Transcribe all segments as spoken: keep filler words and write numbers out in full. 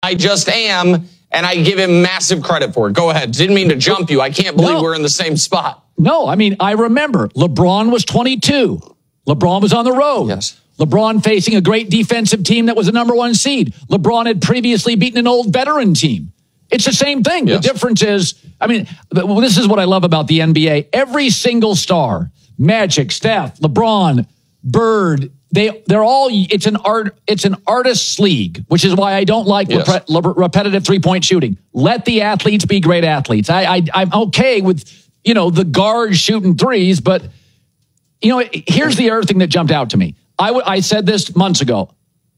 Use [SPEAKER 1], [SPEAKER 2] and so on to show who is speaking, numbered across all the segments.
[SPEAKER 1] I just am, and I give him massive credit for it. Go ahead. Didn't mean to jump you. I can't believe no. we're in the same spot.
[SPEAKER 2] No, I mean, I remember LeBron was twenty-two. LeBron was on the road.
[SPEAKER 1] Yes.
[SPEAKER 2] LeBron facing a great defensive team that was a number one seed. LeBron had previously beaten an old veteran team. It's the same thing. Yes. The difference is, I mean, this is what I love about the N B A. Every single star, Magic, Steph, LeBron, Bird, they, they're all, it's an art, it's an artist's league, which is why I don't like yes. rep- repetitive three-point shooting. Let the athletes be great athletes. I, I, I'm okay with, you know, the guards shooting threes, but, you know, here's the other thing that jumped out to me. I, w- I said this months ago.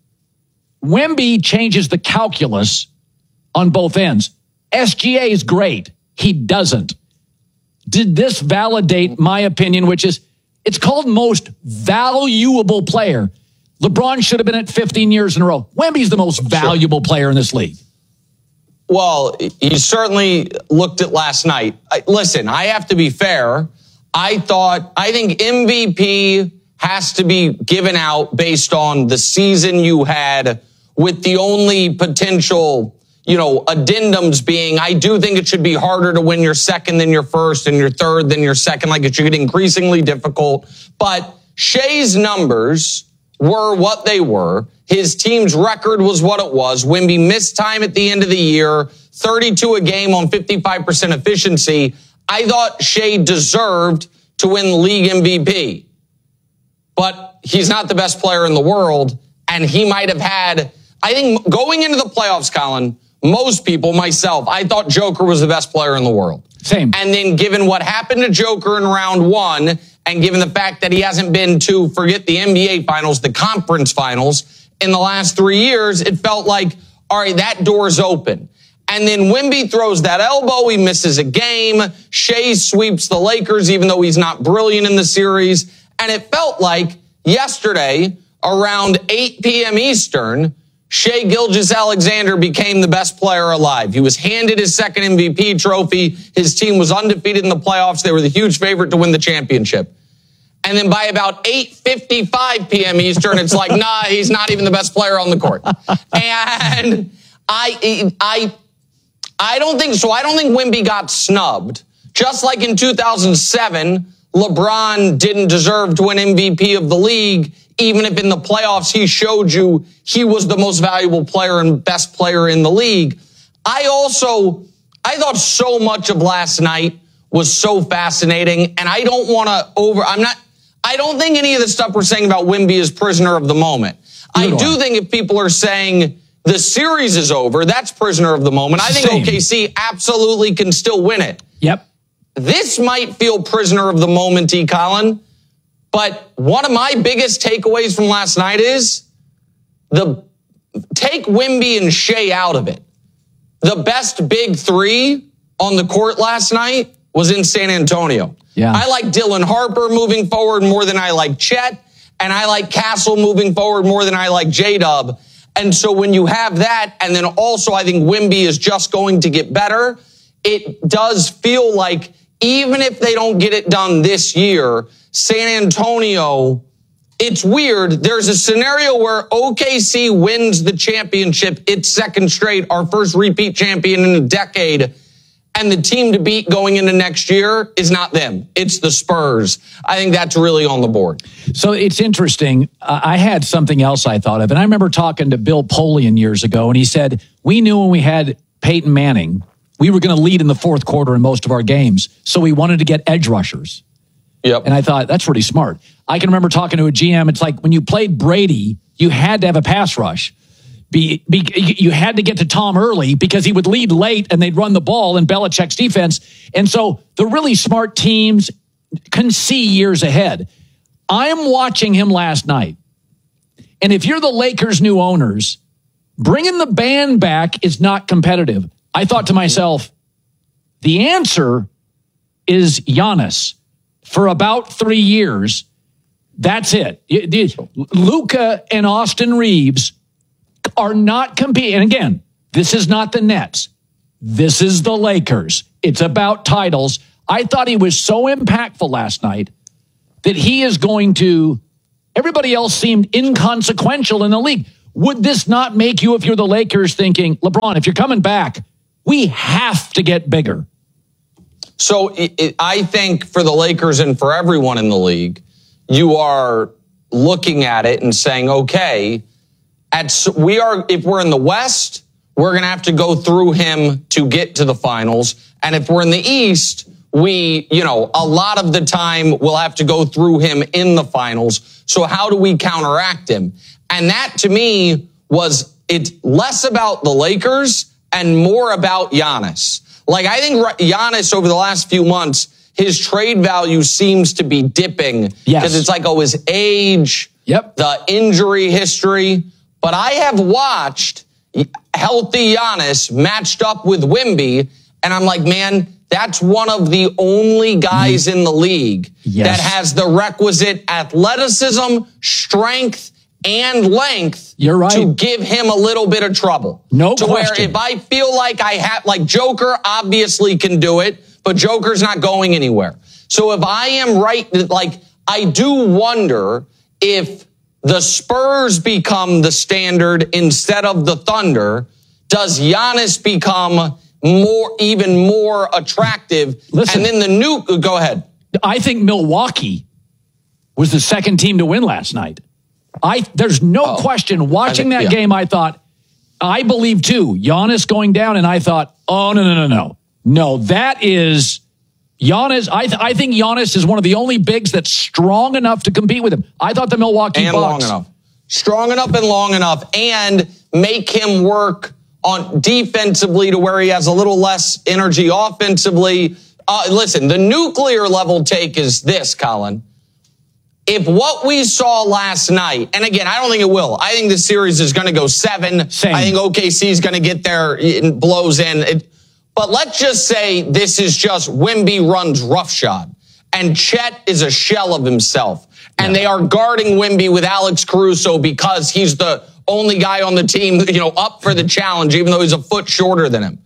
[SPEAKER 2] Wemby changes the calculus on both ends. S G A is great. He doesn't. Did this validate my opinion, which is it's called most valuable player. LeBron should have been at fifteen years in a row. Wemby's the most valuable sure. player in this league.
[SPEAKER 1] Well, he certainly looked at last night. I, listen, I have to be fair. I thought, I think M V P has to be given out based on the season you had, with the only potential, you know, addendums being, I do think it should be harder to win your second than your first and your third than your second. Like, it should get increasingly difficult. But Shai's numbers were what they were. His team's record was what it was. Wemby missed time at the end of the year, thirty-two a game on fifty-five percent efficiency. I thought Shai deserved to win the league M V P. But he's not the best player in the world, and he might have had, I think, going into the playoffs, Colin, most people, myself, I thought Joker was the best player in the world.
[SPEAKER 2] Same.
[SPEAKER 1] And then given what happened to Joker in round one, and given the fact that he hasn't been to, forget the N B A finals, the conference finals, in the last three years, it felt like, all right, that door's open. And then Wemby throws that elbow. He misses a game. Shai sweeps the Lakers, even though he's not brilliant in the series. And it felt like yesterday, around eight p.m. Eastern, Shai Gilgeous-Alexander became the best player alive. He was handed his second M V P trophy. His team was undefeated in the playoffs. They were the huge favorite to win the championship. And then by about eight fifty-five p.m. Eastern, it's like, nah, he's not even the best player on the court. And I, I, I don't think so. I don't think Wemby got snubbed. Just like in two thousand seven, LeBron didn't deserve to win M V P of the league, even if in the playoffs he showed you he was the most valuable player and best player in the league. I also, I thought so much of last night was so fascinating, and I don't want to over, I'm not, I don't think any of the stuff we're saying about Wemby is prisoner of the moment. I do think if people are saying the series is over, that's prisoner of the moment. I think Same. O K C absolutely can still win it.
[SPEAKER 2] Yep.
[SPEAKER 1] This might feel prisoner of the moment, T. Colin, but one of my biggest takeaways from last night is the take Wemby and Shai out of it. The best big three on the court last night was in San Antonio.
[SPEAKER 2] Yeah.
[SPEAKER 1] I like Dylan Harper moving forward more than I like Chet, and I like Castle moving forward more than I like J-Dub. And so when you have that, and then also I think Wemby is just going to get better, it does feel like even if they don't get it done this year, San Antonio, it's weird. There's a scenario where O K C wins the championship, its second straight, our first repeat champion in a decade, and the team to beat going into next year is not them. It's the Spurs. I think that's really on the board.
[SPEAKER 2] So it's interesting. Uh, I had something else I thought of, and I remember talking to Bill Polian years ago, and he said, we knew when we had Peyton Manning, we were going to lead in the fourth quarter in most of our games, so we wanted to get edge rushers.
[SPEAKER 1] Yep.
[SPEAKER 2] And I thought, that's pretty smart. I can remember talking to a G M. It's like when you played Brady, you had to have a pass rush. Be, be, you had to get to Tom early because he would lead late and they'd run the ball in Belichick's defense. And so the really smart teams can see years ahead. I'm watching him last night. And if you're the Lakers' new owners, bringing the band back is not competitive. I thought to myself, the answer is Giannis. For about three years, that's it. Luka and Austin Reeves are not competing. And again, this is not the Nets. This is the Lakers. It's about titles. I thought he was so impactful last night that he is going to, everybody else seemed inconsequential in the league. would this not make you, if you're the Lakers, thinking, LeBron, if you're coming back, we have to get bigger?
[SPEAKER 1] So it, it, I think for the Lakers and for everyone in the league, you are looking at it and saying, okay, at, we are, if we're in the West, we're going to have to go through him to get to the finals. And if we're in the East, we, you know, a lot of the time we'll have to go through him in the finals. So how do we counteract him? And that to me was, it's less about the Lakers and more about Giannis. Like, I think Giannis over the last few months, his trade value seems to be dipping. Because
[SPEAKER 2] yes.
[SPEAKER 1] it's like, oh, his age,
[SPEAKER 2] yep.
[SPEAKER 1] the injury history. But I have watched healthy Giannis matched up with Wemby, and I'm like, man, that's one of the only guys in the league
[SPEAKER 2] yes.
[SPEAKER 1] that has the requisite athleticism, strength, and length
[SPEAKER 2] You're right.
[SPEAKER 1] to give him a little bit of trouble.
[SPEAKER 2] No
[SPEAKER 1] to
[SPEAKER 2] question.
[SPEAKER 1] Where if I feel like I have, like Joker obviously can do it, but Joker's not going anywhere. So if I am right, like I do wonder if the Spurs become the standard instead of the Thunder, does Giannis become more, even more attractive?
[SPEAKER 2] Listen,
[SPEAKER 1] and then the new, go ahead.
[SPEAKER 2] I think Milwaukee was the second team to win last night. I there's no oh, question. Watching think, that yeah. game, I thought, I believe too, Giannis going down, and I thought, oh no no no no no, that is Giannis. I th- I think Giannis is one of the only bigs that's strong enough to compete with him. I thought the Milwaukee
[SPEAKER 1] and
[SPEAKER 2] Bucks,
[SPEAKER 1] long enough, strong enough and long enough, and make him work on defensively to where he has a little less energy offensively. Uh, listen, the nuclear level take is this, Colin. If what we saw last night, and again, I don't think it will. I think this series is going to go seven.
[SPEAKER 2] Same.
[SPEAKER 1] I think O K C is going to get there, it blows in. It, but let's just say this is just Wemby runs roughshod, and Chet is a shell of himself, and yeah. they are guarding Wemby with Alex Caruso because he's the only guy on the team, you know, up for the challenge, even though he's a foot shorter than him.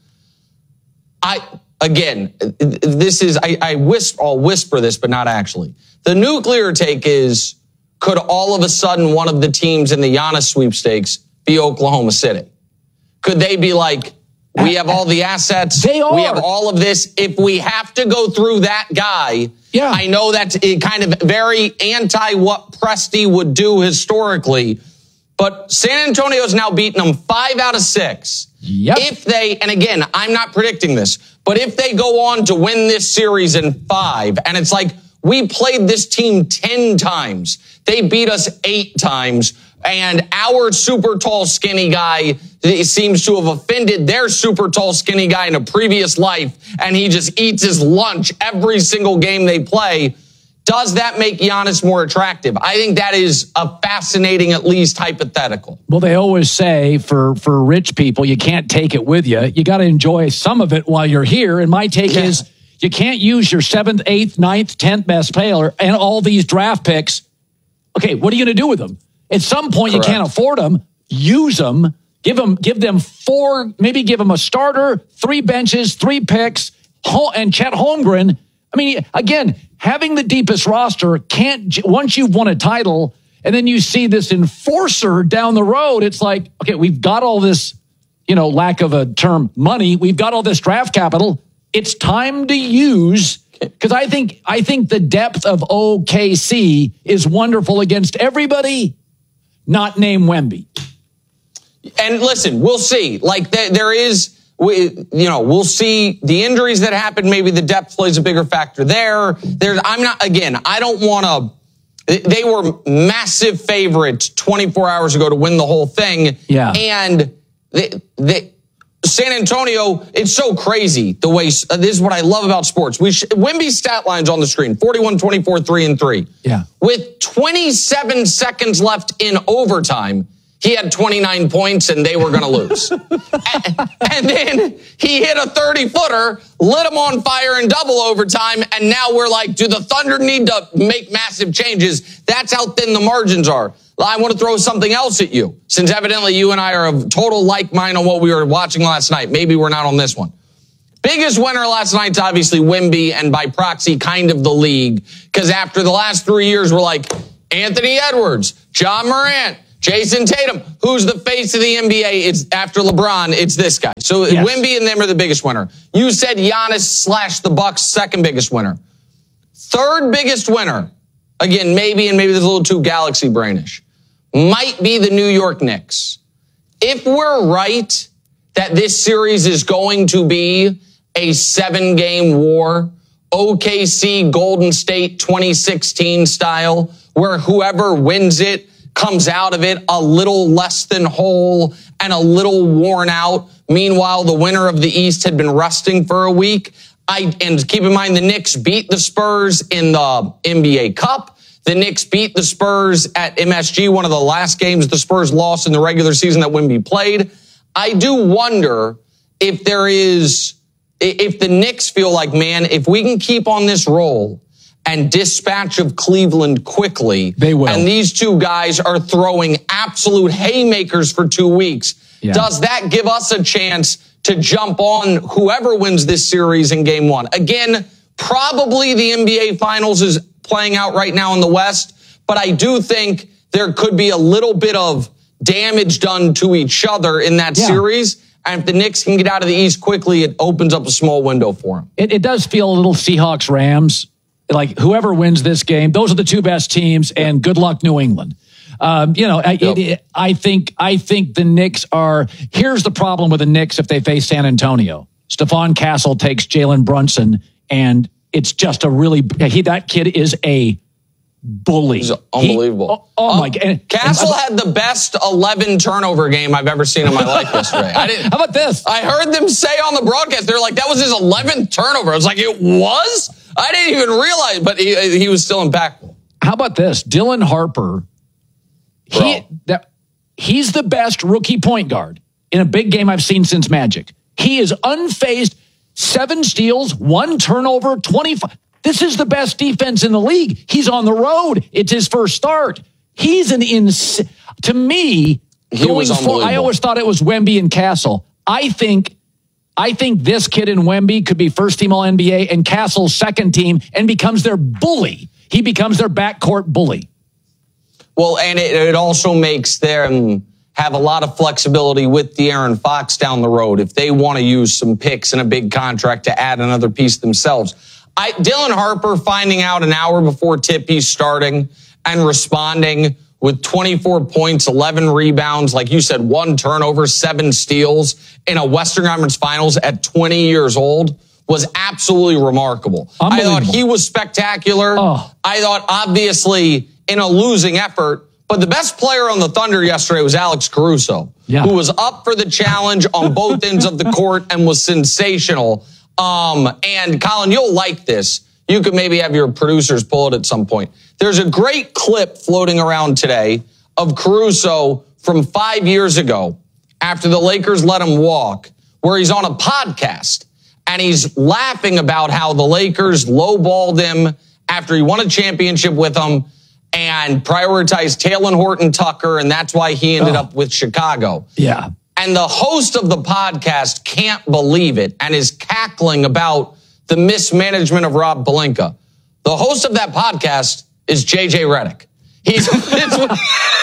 [SPEAKER 1] I again, this is I, I whisper, I'll whisper this, but not actually. The nuclear take is, could all of a sudden one of the teams in the Giannis sweepstakes be Oklahoma City? Could they be like, we have all the assets,
[SPEAKER 2] they are.
[SPEAKER 1] we have all of this. If we have to go through that guy,
[SPEAKER 2] yeah.
[SPEAKER 1] I know that's kind of very anti what Presti would do historically, but San Antonio's now beaten them five out of six.
[SPEAKER 2] Yep.
[SPEAKER 1] If they, and again, I'm not predicting this, but if they go on to win this series in five, and it's like, we played this team ten times. They beat us eight times. And our super tall, skinny guy seems to have offended their super tall, skinny guy in a previous life. And he just eats his lunch every single game they play. Does that make Giannis more attractive? I think that is a fascinating, at least hypothetical.
[SPEAKER 2] Well, they always say for, for rich people, you can't take it with you. You got to enjoy some of it while you're here. And my take yeah. is, you can't use your seventh, eighth, ninth, tenth best player and all these draft picks. Okay, what are you going to do with them? At some point, Correct. You can't afford them. Use them. Give them, give them four, maybe give them a starter, three benches, three picks, and Chet Holmgren. I mean, again, having the deepest roster can't, once you've won a title and then you see this enforcer down the road, it's like, okay, we've got all this, you know, lack of a term, money. We've got all this draft capital. It's time to use, because I think I think the depth of O K C is wonderful against everybody, not named Wemby.
[SPEAKER 1] And listen, we'll see. Like there, there is, we, you know, we'll see the injuries that happen. Maybe the depth plays a bigger factor there. There's, I'm not, again, I don't want to, they were massive favorites twenty-four hours ago to win the whole thing.
[SPEAKER 2] Yeah.
[SPEAKER 1] And they, they, San Antonio, it's so crazy the way, uh, this is what I love about sports. We sh- Wemby's stat line's on the screen, forty-one, twenty-four, three and three.
[SPEAKER 2] Yeah.
[SPEAKER 1] With twenty-seven seconds left in overtime, he had twenty-nine points and they were going to lose. and, and then he hit a thirty-footer, lit them on fire in double overtime, and now we're like, do the Thunder need to make massive changes? That's how thin the margins are. I want to throw something else at you, since evidently you and I are of total like mind on what we were watching last night. Maybe we're not on this one. Biggest winner last night's obviously Wemby, and by proxy, kind of the league. Because after the last three years, we're like, Anthony Edwards, John Morant, Jason Tatum, who's the face of the N B A, it's after LeBron, it's this guy. So yes. Wemby and them are the biggest winner. You said Giannis slash the Bucks, second biggest winner. Third biggest winner, again, maybe, and maybe there's a little too galaxy brainish, might be the New York Knicks. If we're right that this series is going to be a seven-game war, O K C Golden State twenty sixteen style, where whoever wins it comes out of it a little less than whole and a little worn out. Meanwhile, the winner of the East had been resting for a week. I, and keep in mind, the Knicks beat the Spurs in the N B A Cup. The Knicks beat the Spurs at M S G, one of the last games the Spurs lost in the regular season that Wemby played. I do wonder if there is, if the Knicks feel like, man, if we can keep on this roll and dispatch of Cleveland quickly,
[SPEAKER 2] they will.
[SPEAKER 1] And these two guys are throwing absolute haymakers for two weeks, yeah. Does that give us a chance to jump on whoever wins this series in game one? Again, probably the N B A Finals is playing out right now in the West, but I do think there could be a little bit of damage done to each other in that yeah. series. And if the Knicks can get out of the East quickly, it opens up a small window for them.
[SPEAKER 2] It, it does feel a little Seahawks-Rams. Like, whoever wins this game, those are the two best teams, and good luck, New England. Um, you know, I, yep. it, I think I think the Knicks are... Here's the problem with the Knicks if they face San Antonio. Stephon Castle takes Jalen Brunson, and it's just a really... He, that kid is a bully.
[SPEAKER 1] He's unbelievable.
[SPEAKER 2] He, oh, oh um, my God.
[SPEAKER 1] Castle and, had the best eleven turnover game I've ever seen in my life yesterday. I didn't,
[SPEAKER 2] How about this?
[SPEAKER 1] I heard them say on the broadcast, they're like, that was his eleventh turnover. I was like, it was? I didn't even realize, but he, he was still impactful.
[SPEAKER 2] How about this? Dylan Harper, he, that, he's the best rookie point guard in a big game I've seen since Magic. He is unfazed, seven steals, one turnover, twenty-five. This is the best defense in the league. He's on the road. It's his first start. He's an ins. To me,
[SPEAKER 1] he was
[SPEAKER 2] for, I always thought it was Wemby and Castle. I think, I think this kid in Wemby could be first team All N B A and Castle's second team and becomes their bully. He becomes their backcourt bully.
[SPEAKER 1] Well, and it, it also makes them have a lot of flexibility with De'Aaron Fox down the road if they want to use some picks and a big contract to add another piece themselves. I, Dylan Harper finding out an hour before tip he's starting and responding with twenty-four points, eleven rebounds, like you said, one turnover, seven steals in a Western Conference Finals at twenty years old was absolutely remarkable. I thought he was spectacular. Oh. I thought, obviously, in a losing effort, but the best player on the Thunder yesterday was Alex Caruso, yeah. who was up for the challenge on both ends of the court and was sensational. Um, and Colin, you'll like this. You could maybe have your producers pull it at some point. There's a great clip floating around today of Caruso from five years ago after the Lakers let him walk, where he's on a podcast and he's laughing about how the Lakers lowballed him after he won a championship with them and prioritized Talen Horton-Tucker, and that's why he ended oh. up with Chicago.
[SPEAKER 2] Yeah.
[SPEAKER 1] And the host of the podcast can't believe it and is cackling about the mismanagement of Rob Pelinka. The host of that podcast is J J Redick. He's it's,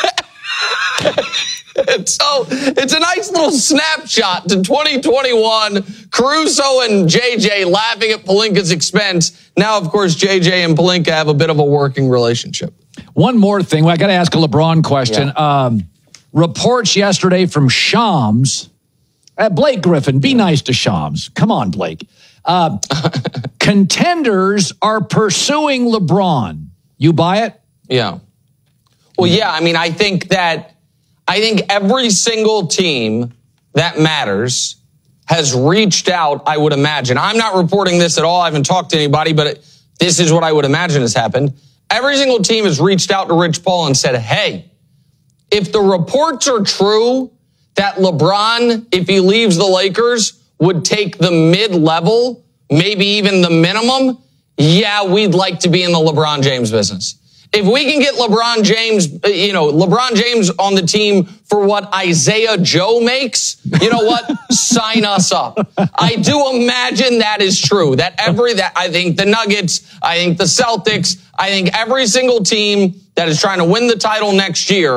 [SPEAKER 1] it's so it's a nice little snapshot to twenty twenty-one. Caruso and J J laughing at Pelinka's expense. Now, of course, J J and Pelinka have a bit of a working relationship.
[SPEAKER 2] One more thing. I got to ask a LeBron question. Yeah. Um, Reports yesterday from Shams. Uh, Blake Griffin, be nice to Shams. Come on, Blake. Uh, contenders are pursuing LeBron. You buy it?
[SPEAKER 1] Yeah. Well, yeah. I mean, I think that I think every single team that matters has reached out, I would imagine. I'm not reporting this at all. I haven't talked to anybody, but it, this is what I would imagine has happened. Every single team has reached out to Rich Paul and said, hey, if the reports are true that LeBron, if he leaves the Lakers, would take the mid-level, maybe even the minimum, yeah, we'd like to be in the LeBron James business. If we can get LeBron James, you know, LeBron James on the team for what Isaiah Joe makes, you know what? Sign us up. I do imagine that is true. That every, that I think the Nuggets, I think the Celtics, I think every single team that is trying to win the title next year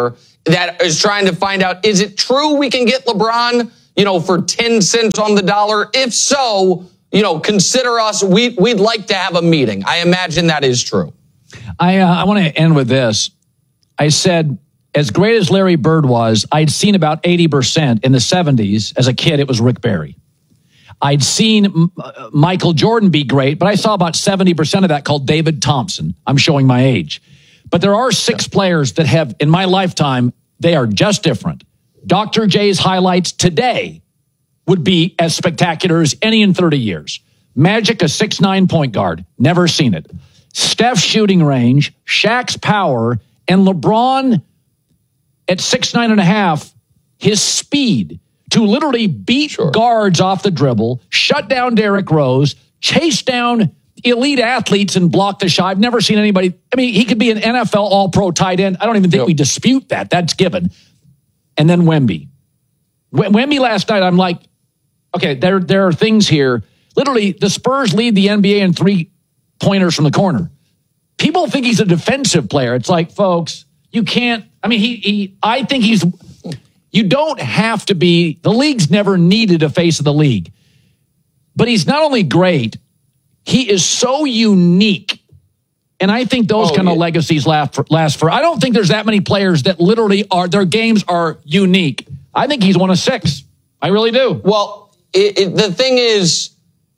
[SPEAKER 1] that is trying to find out, is it true we can get LeBron, you know, for ten cents on the dollar? If so, you know, consider us. We, we'd like to have a meeting. I imagine that is true.
[SPEAKER 2] I, uh, I want to end with this. I said, as great as Larry Bird was, I'd seen about eighty percent in the seventies. As a kid, it was Rick Barry. I'd seen uh, Michael Jordan be great, but I saw about seventy percent of that called David Thompson. I'm showing my age. But there are six yeah. players that have, in my lifetime, they are just different. Doctor J's highlights today would be as spectacular as any in thirty years. Magic, a six nine point guard. Never seen it. Steph's shooting range, Shaq's power, and LeBron at six nine and a half, his speed to literally beat sure. guards off the dribble, shut down Derrick Rose, chase down elite athletes and block the shot. I've never seen anybody. I mean, he could be an N F L all-pro tight end. I don't even think yep. we dispute that. That's given. And then Wemby. W- Wemby last night, I'm like, okay, there, there are things here. Literally, the Spurs lead the N B A in three-pointers from the corner. People think he's a defensive player. It's like, folks, you can't. I mean, he. he I think he's. You don't have to be. The league's never needed a face of the league. But he's not only great, he is so unique. And I think those oh, kind yeah. of legacies last for, last for. I don't think there's that many players that literally are, their games are unique. I think he's one of six. I really do.
[SPEAKER 1] Well, it, it, the thing is,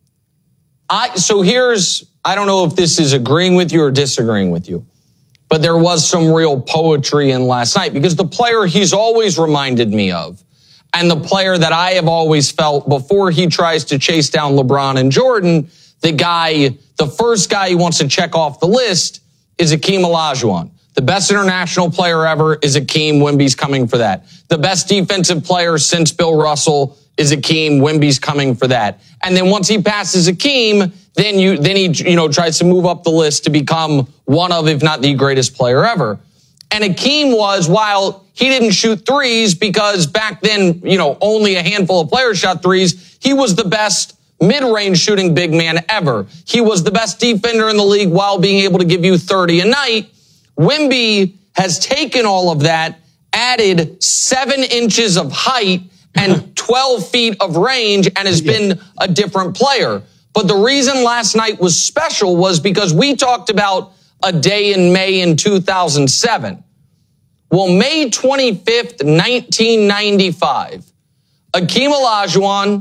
[SPEAKER 1] I so here's, I don't know if this is agreeing with you or disagreeing with you, but there was some real poetry in last night because the player he's always reminded me of, and the player that I have always felt before he tries to chase down LeBron and Jordan, the guy, the first guy he wants to check off the list is Hakeem Olajuwon. The best international player ever is Hakeem. Wemby's coming for that. The best defensive player since Bill Russell is Hakeem. Wemby's coming for that. And then once he passes Hakeem, then you, then he, you know, tries to move up the list to become one of, if not the greatest player ever. And Hakeem was, while he didn't shoot threes because back then, you know, only a handful of players shot threes, he was the best mid-range shooting big man ever. He was the best defender in the league while being able to give you thirty a night. Wemby has taken all of that, added seven inches of height and twelve feet of range, and has been a different player. But the reason last night was special was because we talked about a day in May in two thousand seven. Well, May twenty-fifth, nineteen ninety-five, Hakeem Olajuwon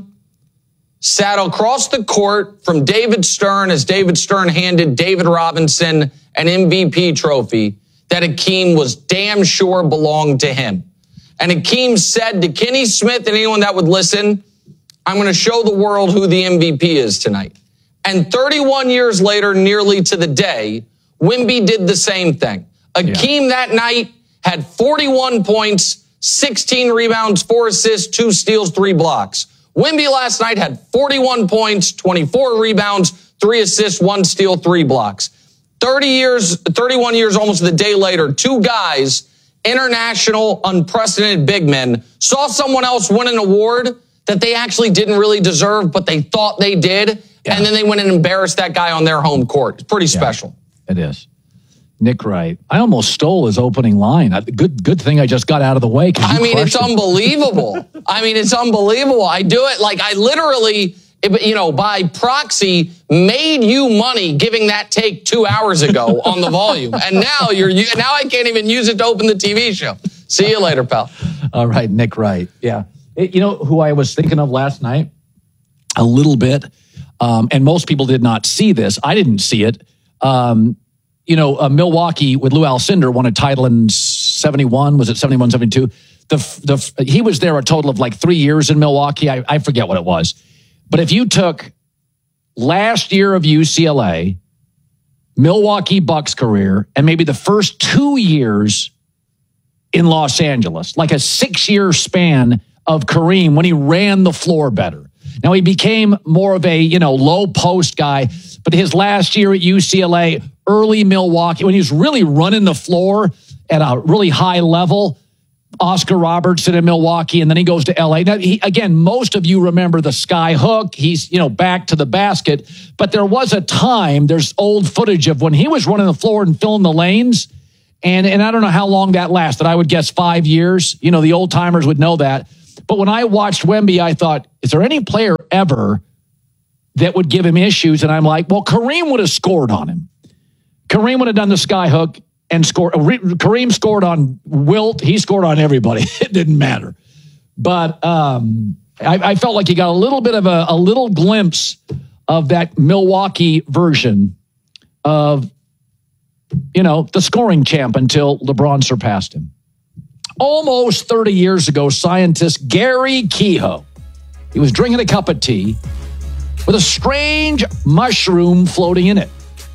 [SPEAKER 1] sat across the court from David Stern as David Stern handed David Robinson an M V P trophy that Hakeem was damn sure belonged to him. And Hakeem said to Kenny Smith and anyone that would listen, I'm going to show the world who the M V P is tonight. And thirty-one years later, nearly to the day, Wemby did the same thing. Hakeem yeah. that night had forty-one points, sixteen rebounds, four assists, two steals, three blocks. Wemby last night had forty-one points, twenty-four rebounds, three assists, one steal, three blocks. thirty years, thirty-one years, almost the day later, two guys, international, unprecedented big men, saw someone else win an award that they actually didn't really deserve, but they thought they did. Yeah. And then they went and embarrassed that guy on their home court. It's pretty yeah, special.
[SPEAKER 2] It is. Nick Wright. I almost stole his opening line. Good good thing I just got out of the way.
[SPEAKER 1] I mean, it's it. unbelievable. I mean, it's unbelievable. I do it like I literally, you know, by proxy, made you money giving that take two hours ago on the volume. And now you're now I can't even use it to open the T V show. See you later, pal.
[SPEAKER 2] All right, Nick Wright. Yeah. It, you know who I was thinking of last night? A little bit. Um, and most people did not see this. I didn't see it. Um, you know, uh, Milwaukee with Lou Alcindor won a title in seventy-one. Was it seventy-one, seventy-two? The, the, he was there a total of like three years in Milwaukee. I, I forget what it was. But if you took last year of U C L A, Milwaukee Bucks career, and maybe the first two years in Los Angeles, like a six-year span of Kareem when he ran the floor better. Now, he became more of a, you know, low post guy, but his last year at U C L A, early Milwaukee, when he was really running the floor at a really high level, Oscar Robertson in Milwaukee, and then he goes to L A. Now, he, again, most of you remember the sky hook. He's, you know, back to the basket. But there was a time, there's old footage of when he was running the floor and filling the lanes, And, and I don't know how long that lasted. I would guess five years. You know, the old timers would know that. But when I watched Wemby, I thought, is there any player ever that would give him issues? And I'm like, well, Kareem would have scored on him. Kareem would have done the sky hook and scored. Kareem scored on Wilt. He scored on everybody. It didn't matter. But um, I, I felt like you got a little bit of a, a little glimpse of that Milwaukee version of, you know, the scoring champ until LeBron surpassed him. Almost thirty years ago, scientist Gary Kehoe, he was drinking a cup of tea with a strange mushroom floating in it.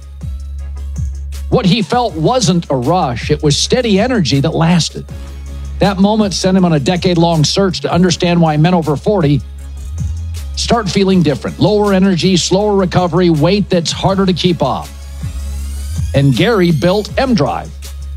[SPEAKER 2] What he felt wasn't a rush. It was steady energy that lasted. That moment sent him on a decade-long search to understand why men over forty start feeling different. Lower energy, slower recovery, weight that's harder to keep off. And Gary built M-Drive.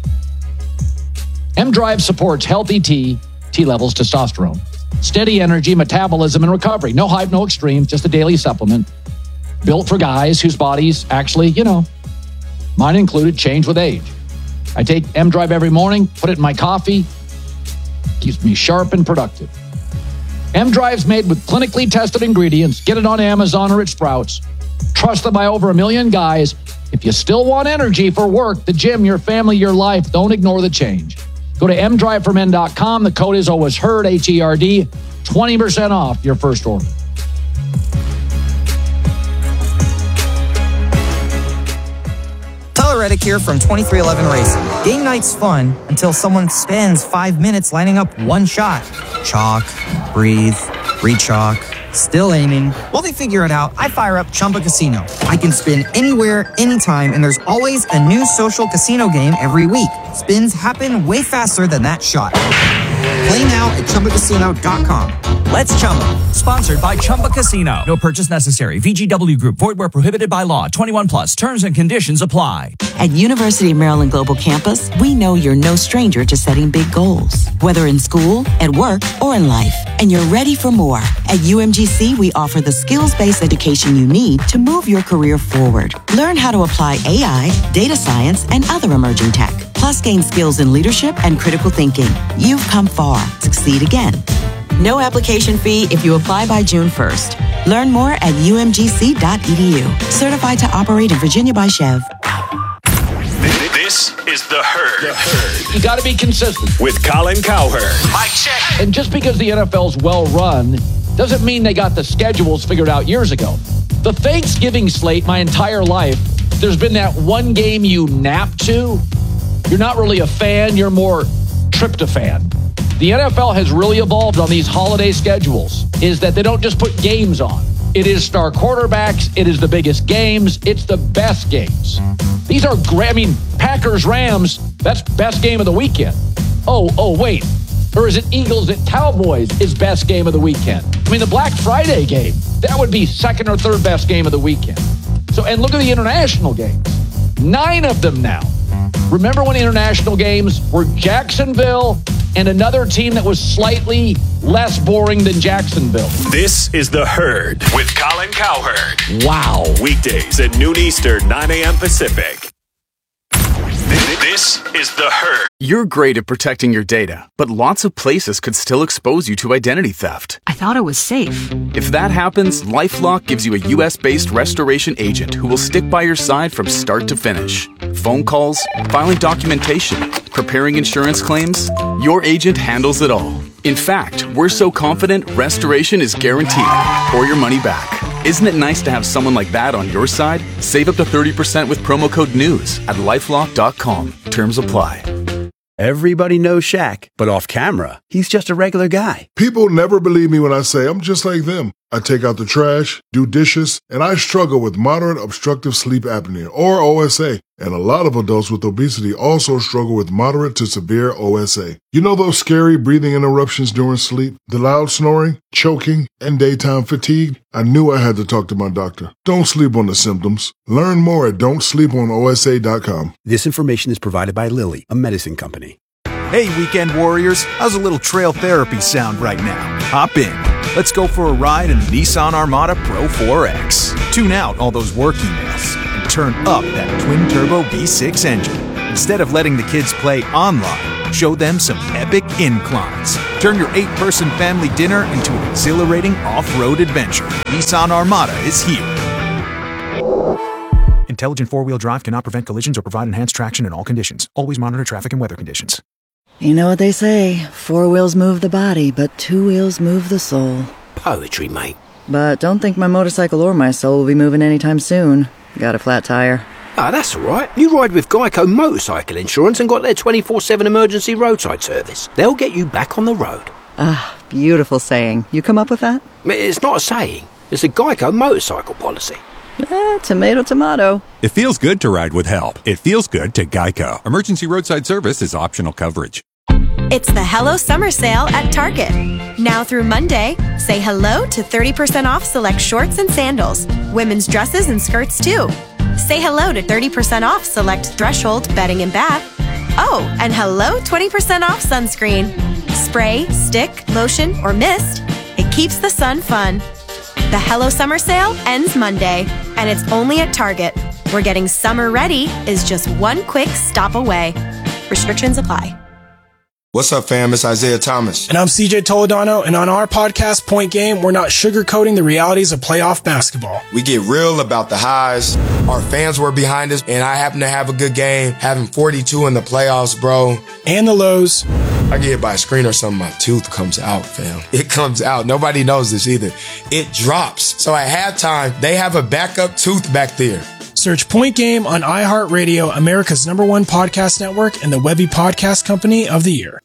[SPEAKER 2] M-Drive supports healthy T, T levels, testosterone, steady energy, metabolism, and recovery. No hype, no extremes, just a daily supplement. Built for guys whose bodies actually, you know, mine included, change with age. I take M-Drive every morning, put it in my coffee, keeps me sharp and productive. M-Drive's made with clinically tested ingredients. Get it on Amazon or at Sprouts. Trusted by over a million guys. If you still want energy for work, the gym, your family, your life, don't ignore the change. Go to m drive for men dot com. The code is always HERD, H E R D, twenty percent off your first order.
[SPEAKER 3] Tyler Reddick here from twenty-three eleven Racing. Game night's fun until someone spends five minutes lining up one shot. Chalk, breathe, re-chalk, still aiming. While they figure it out, I fire up Chumba Casino. I can spin anywhere, anytime, and there's always a new social casino game every week. Spins happen way faster than that shot. Play now at Chumba Casino dot com.
[SPEAKER 4] Let's Chumba. Sponsored by Chumba Casino. No purchase necessary. V G W Group. Void where prohibited by law. twenty-one plus. Terms and conditions apply.
[SPEAKER 5] At University of Maryland Global Campus, we know you're no stranger to setting big goals, whether in school, at work, or in life. And you're ready for more. At U M G C, we offer the skills-based education you need to move your career forward. Learn how to apply A I, data science, and other emerging tech. Plus, gain skills in leadership and critical thinking. You've come far. Succeed again. No application fee if you apply by June first. Learn more at u m g c dot e d u. Certified to operate in Virginia by Chev.
[SPEAKER 6] This is The Herd. The Herd.
[SPEAKER 2] You got to be consistent.
[SPEAKER 6] With Colin Cowherd. Mike check.
[SPEAKER 2] And just because the N F L's well run doesn't mean they got the schedules figured out years ago. The Thanksgiving slate, my entire life, there's been that one game you nap to. You're not really a fan, you're more tryptophan. The N F L has really evolved on these holiday schedules, is that they don't just put games on. It is star quarterbacks, it is the biggest games, it's the best games. These are great. I mean, Packers-Rams, that's best game of the weekend. Oh, oh, wait. Or is it Eagles at Cowboys is best game of the weekend? I mean, the Black Friday game, that would be second or third best game of the weekend. So, and look at the international games. Nine of them now. Remember when international games were Jacksonville and another team that was slightly less boring than Jacksonville?
[SPEAKER 6] This is The Herd with Colin Cowherd.
[SPEAKER 2] Wow.
[SPEAKER 6] Weekdays at noon Eastern, nine a.m. Pacific. This is The Herd.
[SPEAKER 7] You're great at protecting your data, but lots of places could still expose you to identity theft.
[SPEAKER 8] I thought it was safe.
[SPEAKER 7] If that happens, LifeLock gives you a U S-based restoration agent who will stick by your side from start to finish. Phone calls, filing documentation, preparing insurance claims, your agent handles it all. In fact, we're so confident restoration is guaranteed or your money back. Isn't it nice to have someone like that on your side? Save up to thirty percent with promo code NEWS at lifelock dot com. Terms apply.
[SPEAKER 9] Everybody knows Shaq, but off camera, he's just a regular guy.
[SPEAKER 10] People never believe me when I say I'm just like them. I take out the trash, do dishes, and I struggle with moderate obstructive sleep apnea, or O S A. And a lot of adults with obesity also struggle with moderate to severe O S A. You know those scary breathing interruptions during sleep, the loud snoring, choking, and daytime fatigue? I knew I had to talk to my doctor. Don't sleep on the symptoms. Learn more at don't sleep on O S A dot com.
[SPEAKER 9] This information is provided by Lilly, a medicine company.
[SPEAKER 11] Hey, weekend warriors, how's a little trail therapy sound right now? Hop in. Let's go for a ride in the Nissan Armada Pro four X. Tune out all those work emails and turn up that twin-turbo V six engine. Instead of letting the kids play online, show them some epic inclines. Turn your eight-person family dinner into an exhilarating off-road adventure. Nissan Armada is here. Intelligent four-wheel drive cannot prevent collisions or provide enhanced traction in all conditions. Always monitor traffic and weather conditions.
[SPEAKER 8] You know what they say, four wheels move the body, but two wheels move the soul.
[SPEAKER 12] Poetry, mate.
[SPEAKER 8] But don't think my motorcycle or my soul will be moving anytime soon. Got a flat tire.
[SPEAKER 12] Ah, that's all right. You ride with Geico Motorcycle Insurance and got their twenty-four seven emergency roadside service. They'll get you back on the road.
[SPEAKER 8] Ah, beautiful saying. You come up with that?
[SPEAKER 12] It's not a saying. It's a Geico motorcycle policy.
[SPEAKER 8] Eh, tomato, tomato.
[SPEAKER 13] It feels good to ride with help. It feels good to Geico. Emergency roadside service is optional coverage.
[SPEAKER 14] It's the Hello Summer Sale at Target. Now through Monday, say hello to thirty percent off select shorts and sandals, women's dresses and skirts too. Say hello to thirty percent off select Threshold bedding and bath. Oh, and hello twenty percent off sunscreen. Spray, stick, lotion, or mist. It keeps the sun fun. The Hello Summer Sale ends Monday, and it's only at Target, where getting summer ready is just one quick stop away. Restrictions apply.
[SPEAKER 15] What's up, fam? It's Isaiah Thomas.
[SPEAKER 16] And I'm C J Toledano, and on our podcast, Point Game, we're not sugarcoating the realities of playoff basketball.
[SPEAKER 15] We get real about the highs. Our fans were behind us, and I happen to have a good game, having forty-two in the playoffs, bro.
[SPEAKER 16] And the lows.
[SPEAKER 15] I get hit by a screen or something, my tooth comes out, fam. It comes out. Nobody knows this either. It drops. So at halftime, they have a backup tooth back there.
[SPEAKER 16] Search Point Game on iHeartRadio, America's number one podcast network, and the Webby Podcast Company of the Year.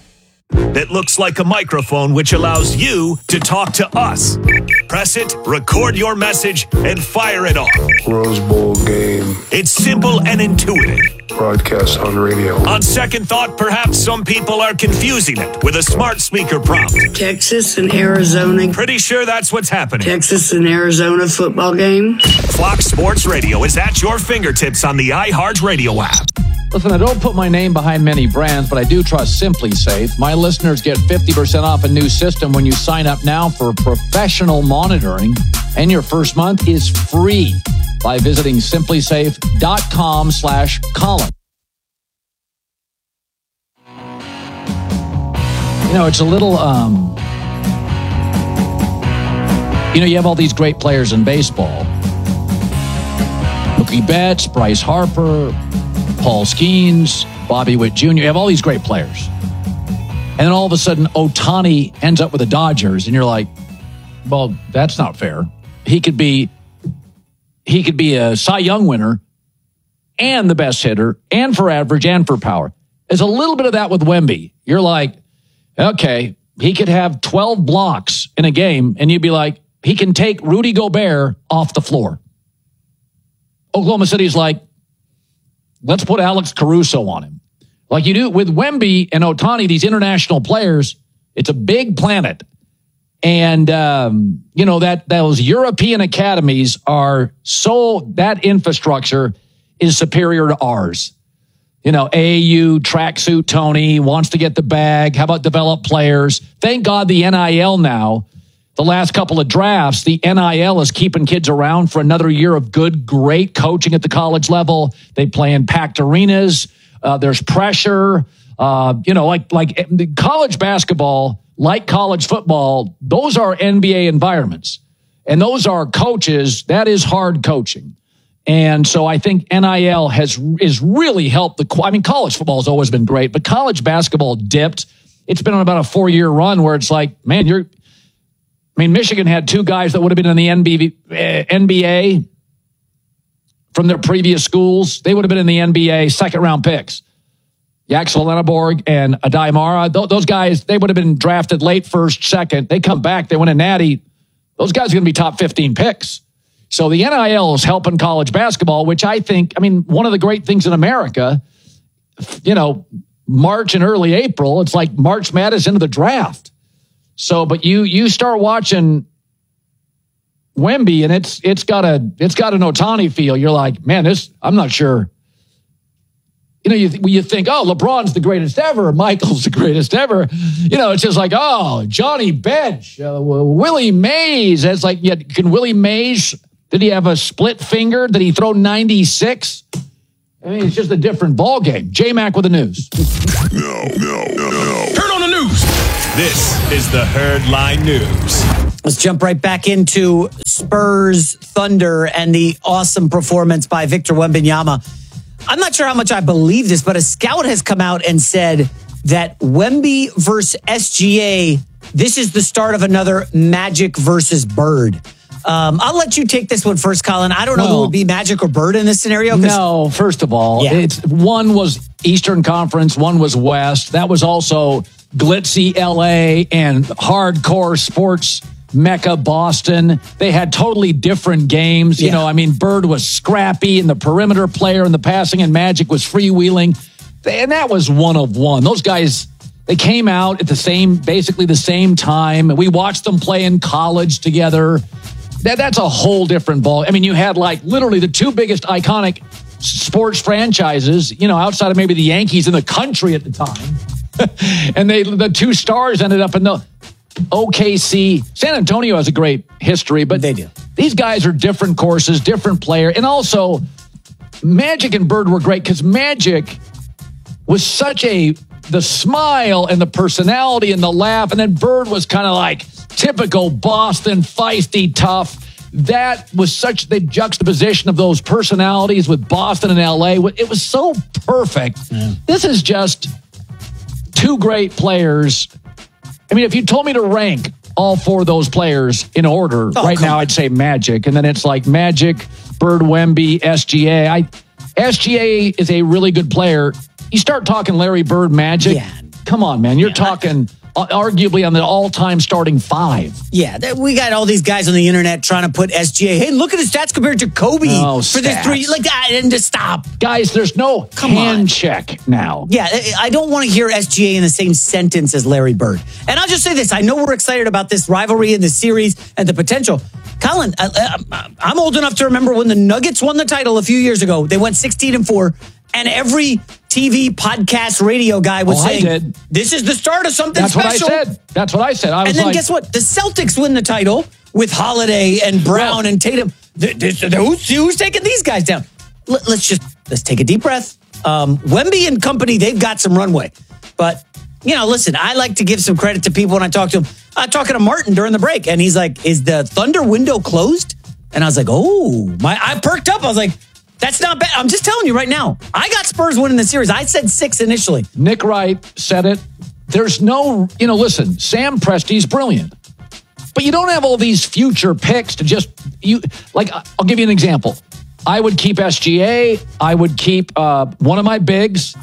[SPEAKER 6] That looks like a microphone, which allows you to talk to us. Press it, record your message, and fire it off.
[SPEAKER 17] Rose Bowl game.
[SPEAKER 6] It's simple and intuitive.
[SPEAKER 17] Broadcast on radio.
[SPEAKER 6] On second thought, perhaps some people are confusing it with a smart speaker prompt.
[SPEAKER 18] Texas and Arizona.
[SPEAKER 6] Pretty sure that's what's happening.
[SPEAKER 18] Texas and Arizona football game.
[SPEAKER 6] Fox Sports Radio is at your fingertips on the iHeartRadio app.
[SPEAKER 2] Listen, I don't put my name behind many brands, but I do trust Simply Safe. My listeners get fifty percent off a new system when you sign up now for professional monitoring, and your first month is free by visiting simplysafe.com slash Colin. You know, it's a little, um, you know, you have all these great players in baseball. Mookie Betts, Bryce Harper, Paul Skeens, Bobby Witt Junior You have all these great players. And then all of a sudden, Ohtani ends up with the Dodgers, and you're like, well, that's not fair. He could be he could be a Cy Young winner and the best hitter and for average and for power. There's a little bit of that with Wemby. You're like, okay, he could have twelve blocks in a game, and you'd be like, he can take Rudy Gobert off the floor. Oklahoma City's like, let's put Alex Caruso on him. Like you do with Wemby and Ohtani, these international players, it's a big planet. And, um, you know, that those European academies are so, that infrastructure is superior to ours. You know, A A U, tracksuit Tony, wants to get the bag. How about develop players? Thank God the N I L now, the last couple of drafts, the N I L is keeping kids around for another year of good, great coaching at the college level. They play in packed arenas. Uh, there's pressure. Uh, you know, like like college basketball, like college football, those are N B A environments. And those are coaches. That is hard coaching. And so I think N I L has is really helped the, I mean, college football has always been great, but college basketball dipped. It's been on about a four-year run where it's like, man, you're, I mean, Michigan had two guys that would have been in the N B A from their previous schools. They would have been in the N B A second-round picks. Yaxel Lenneborg and Adai Mara, those guys, they would have been drafted late first, second. They come back, they win a natty. Those guys are going to be top fifteen picks. So the N I L is helping college basketball, which I think, I mean, one of the great things in America, you know, March and early April, it's like March Madness into the draft. So, but you you start watching Wemby, and it's it's got a it's got an Ohtani feel. You're like, man, this I'm not sure. You know, you you think, oh, LeBron's the greatest ever, Michael's the greatest ever. You know, it's just like, oh, Johnny Bench, uh, Willie Mays. It's like, yeah, can Willie Mays? Did he have a split finger? Did he throw ninety-six? I mean, it's just a different ball game. J-Mac with the news.
[SPEAKER 6] No, no, no, no. Turn on the news. This is the Herd Line News.
[SPEAKER 19] Let's jump right back into Spurs Thunder and the awesome performance by Victor Wembanyama. I'm not sure how much I believe this, but a scout has come out and said that Wemby versus S G A, this is the start of another Magic versus Bird. Um, I'll let you take this one first, Colin. I don't know
[SPEAKER 2] well,
[SPEAKER 19] who would be Magic or Bird in this scenario.
[SPEAKER 2] No, first of all, yeah. it's one was Eastern Conference, one was West. That was also glitzy L A and hardcore sports Mecca Boston. They had totally different games. You yeah. know, I mean, Bird was scrappy and the perimeter player and the passing, and Magic was freewheeling. And that was one of one. Those guys, they came out at the same, basically the same time. We watched them play in college together. That, that's a whole different ball. I mean, you had like literally the two biggest iconic sports franchises, you know, outside of maybe the Yankees in the country at the time. And they, the two stars ended up in the O K C. San Antonio has a great history, but
[SPEAKER 19] they do.
[SPEAKER 2] These guys are different courses, different player. And also, Magic and Bird were great because Magic was such a, the smile and the personality and the laugh. And then Bird was kind of like typical Boston, feisty, tough. That was such the juxtaposition of those personalities with Boston and L A. It was so perfect. Yeah. This is just two great players. I mean, if you told me to rank all four of those players in order oh, right now, on. I'd say Magic. And then it's like Magic, Bird, Wemby, S G A. I, S G A is a really good player. You start talking Larry Bird, Magic.
[SPEAKER 19] Yeah.
[SPEAKER 2] Come on, man. You're yeah. talking arguably on the all-time starting five.
[SPEAKER 19] Yeah, we got all these guys on the internet trying to put S G A. Hey, look at his stats compared to Kobe
[SPEAKER 2] oh,
[SPEAKER 19] for this three. Like, I didn't just stop.
[SPEAKER 2] Guys, there's no
[SPEAKER 19] Come
[SPEAKER 2] hand
[SPEAKER 19] on.
[SPEAKER 2] check now.
[SPEAKER 19] Yeah, I don't want to hear S G A in the same sentence as Larry Bird. And I'll just say this. I know we're excited about this rivalry and this series and the potential. Colin, I'm old enough to remember when the Nuggets won the title a few years ago. They went sixteen and four, and every T V, podcast, radio guy was
[SPEAKER 2] oh,
[SPEAKER 19] saying, this is the start of something
[SPEAKER 2] That's
[SPEAKER 19] special.
[SPEAKER 2] That's what I said. That's what I said. I was
[SPEAKER 19] and then
[SPEAKER 2] like,
[SPEAKER 19] guess what? The Celtics win the title with Holiday and Brown well, and Tatum. Who's, who's taking these guys down? Let's just, let's take a deep breath. Um, Wemby and company, they've got some runway. But, you know, listen, I like to give some credit to people when I talk to them. I'm talking to Martin during the break, and he's like, is the Thunder window closed? And I was like, oh, my, I perked up. I was like, that's not bad. I'm just telling you right now. I got Spurs winning the series. I said six initially.
[SPEAKER 2] Nick Wright said it. There's no, you know, listen, Sam Presti's brilliant. But you don't have all these future picks to just, you like, I'll give you an example. I would keep S G A. I would keep uh, one of my bigs.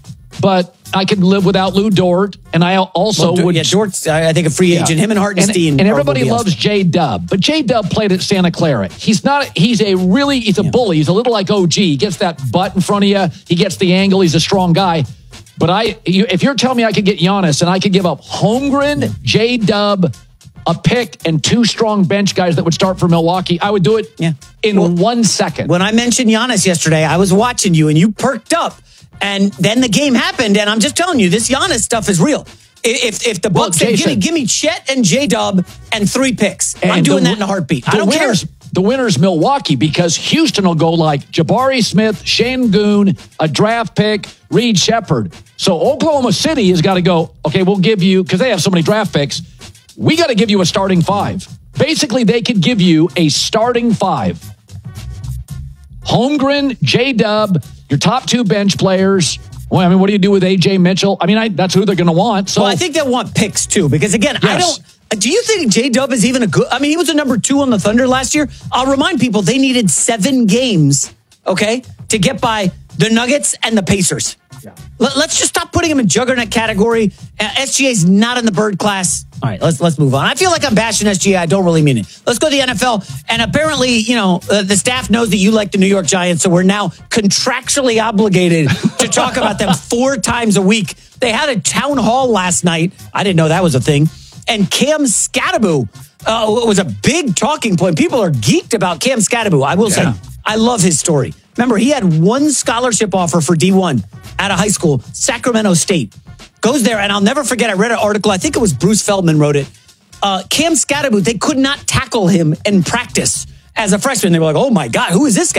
[SPEAKER 2] But I could live without Lou Dort, and I also
[SPEAKER 19] well,
[SPEAKER 2] would.
[SPEAKER 19] Yeah, Dort's, I think, a free agent. Yeah. Him and Hartenstein.
[SPEAKER 2] And, and everybody loves J Dub, but J Dub played at Santa Clara. He's not. He's a really. He's a yeah. bully. He's a little like O G. He gets that butt in front of you. He gets the angle. He's a strong guy. But I, you, if you're telling me I could get Giannis and I could give up Holmgren, yeah. J Dub, a pick, and two strong bench guys that would start for Milwaukee, I would do it
[SPEAKER 19] yeah.
[SPEAKER 2] in
[SPEAKER 19] well,
[SPEAKER 2] one second.
[SPEAKER 19] When I mentioned Giannis yesterday, I was watching you, and you perked up. And then the game happened, and I'm just telling you, this Giannis stuff is real. If if the Bucks well, say, give me, give me Chet and J-Dub and three picks, and I'm doing the, that in a heartbeat. I don't
[SPEAKER 2] winners,
[SPEAKER 19] care.
[SPEAKER 2] The winner's Milwaukee, because Houston will go like Jabari Smith, Şengün, a draft pick, Reed Shepherd. So Oklahoma City has got to go, okay, we'll give you, because they have so many draft picks, we got to give you a starting five. Basically, they could give you a starting five. Holmgren, J-Dub, your top two bench players. Well, I mean, what do you do with A J Mitchell? I mean, I, that's who they're going to want. So
[SPEAKER 19] well, I think they'll want picks, too, because, again, yes. I don't... Do you think J-Dub is even a good... I mean, he was a number two on the Thunder last year. I'll remind people, they needed seven games, okay, to get by the Nuggets and the Pacers. Yeah. Let, let's just stop putting him in juggernaut category. Uh, S G A's not in the Bird class. All right, let's let's move on. I feel like I'm bashing S G A. I don't really mean it. Let's go to the N F L. And apparently, you know, uh, the staff knows that you like the New York Giants, so we're now contractually obligated to talk about them four times a week. They had a town hall last night. I didn't know that was a thing. And Cam Skattebo uh, was a big talking point. People are geeked about Cam Skattebo. I will yeah. say, I love his story. Remember, he had one scholarship offer for D one out of high school, Sacramento State. Goes there, and I'll never forget, I read an article, I think it was Bruce Feldman wrote it. Uh, Cam Skattebo, they could not tackle him in practice as a freshman. They were like, oh my God, who is this guy?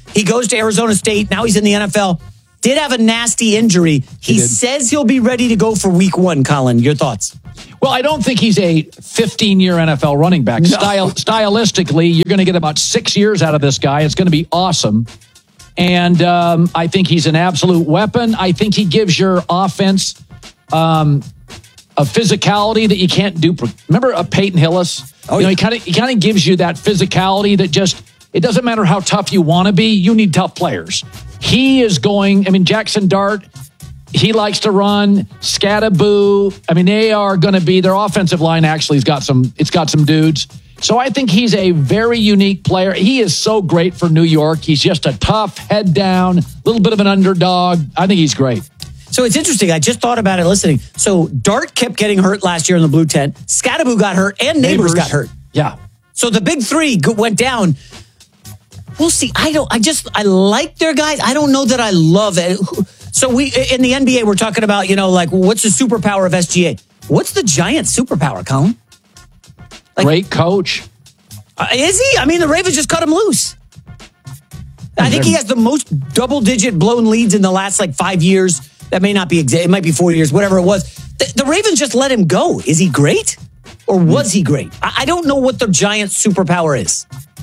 [SPEAKER 19] He goes to Arizona State. Now he's in the N F L. Did have a nasty injury. He, he says he'll be ready to go for week one, Colin. Your thoughts?
[SPEAKER 2] Well, I don't think he's a fifteen-year N F L running back. No. Style, stylistically, you're going to get about six years out of this guy. It's going to be awesome. And um, I think he's an absolute weapon. I think he gives your offense um, a physicality that you can't do. Remember uh, Peyton Hillis? Oh, you know, yeah. He kind of he kind of gives you that physicality that just, it doesn't matter how tough you want to be. You need tough players. He is going, I mean, Jackson Dart, he likes to run. Scattaboo, I mean, they are going to be, their offensive line actually has got some, it's got some dudes. So I think he's a very unique player. He is so great for New York. He's just a tough, head down, little bit of an underdog. I think he's great.
[SPEAKER 19] So it's interesting. I just thought about it listening. So Dart kept getting hurt last year in the blue tent. Scattaboo got hurt and Neighbors, Neighbors got hurt.
[SPEAKER 2] Yeah.
[SPEAKER 19] So the big three went down. We'll see. I don't, I just, I like their guys. I don't know that I love it. So we, in the N B A, we're talking about, you know, like, what's the superpower of S G A? What's the Giants' superpower, Colin?
[SPEAKER 2] Like, great coach.
[SPEAKER 19] Uh, is he? I mean, the Ravens just cut him loose. I think he has the most double-digit blown leads in the last, like, five years. That may not be exact. It might be four years, whatever it was. The, the Ravens just let him go. Is he great? Or was he great? I, I don't know what the Giants' superpower is.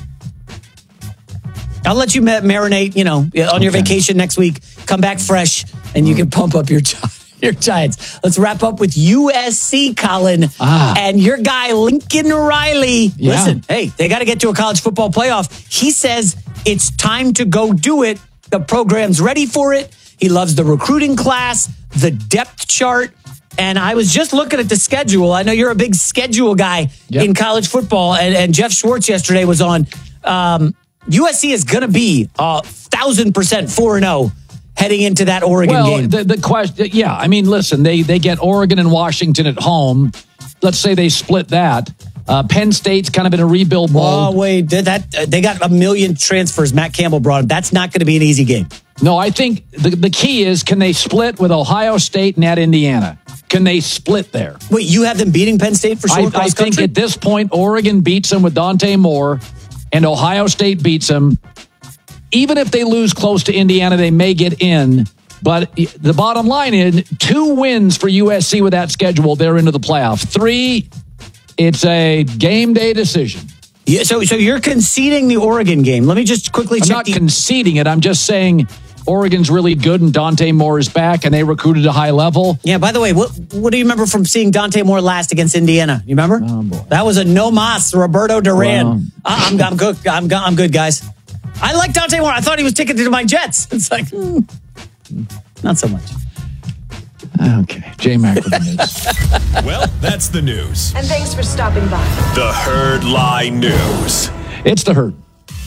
[SPEAKER 19] I'll let you marinate, you know, on your okay. vacation next week. Come back fresh, and you can pump up your your Giants. Let's wrap up with U S C, Colin, ah. and your guy Lincoln Riley. Yeah. Listen, hey, they got to get to a college football playoff. He says it's time to go do it. The program's ready for it. He loves the recruiting class, the depth chart. And I was just looking at the schedule. I know you're a big schedule guy yep. in college football, and, and Jeff Schwartz yesterday was on. Um, U S C is going to be a thousand percent four and zero heading into that Oregon
[SPEAKER 2] well,
[SPEAKER 19] game.
[SPEAKER 2] The, the question, yeah, I mean, listen, they they get Oregon and Washington at home. Let's say they split that. Uh, Penn State's kind of in a rebuild mode.
[SPEAKER 19] Oh wait, did that uh, they got a million transfers. Matt Campbell brought them. That's not going to be an easy game.
[SPEAKER 2] No, I think the the key is, can they split with Ohio State and at Indiana? Can they split there?
[SPEAKER 19] Wait, you have them beating Penn State for sure?
[SPEAKER 2] I, I think at this point, Oregon beats them with Dante Moore. And Ohio State beats them. Even if they lose close to Indiana, they may get in. But the bottom line is, two wins for U S C with that schedule, they're into the playoff. Three, it's a game day decision.
[SPEAKER 19] Yeah, so, so you're conceding the Oregon game. Let me just quickly
[SPEAKER 2] I'm
[SPEAKER 19] check.
[SPEAKER 2] I'm not
[SPEAKER 19] the-
[SPEAKER 2] conceding it. I'm just saying Oregon's really good and Dante Moore is back and they recruited a high level.
[SPEAKER 19] Yeah, by the way, what what do you remember from seeing Dante Moore last against Indiana? You remember?
[SPEAKER 2] Oh, boy.
[SPEAKER 19] That was a no mas, Roberto Duran.
[SPEAKER 2] Wow.
[SPEAKER 19] I'm, I'm good. I'm, I'm good, guys. I like Dante Moore. I thought he was ticketed to my Jets. It's like, hmm, not so much.
[SPEAKER 2] Okay, J-Mac with the news.
[SPEAKER 6] Well, that's the news.
[SPEAKER 20] And thanks for stopping by.
[SPEAKER 6] The Herd Lie News.
[SPEAKER 2] It's the Herd.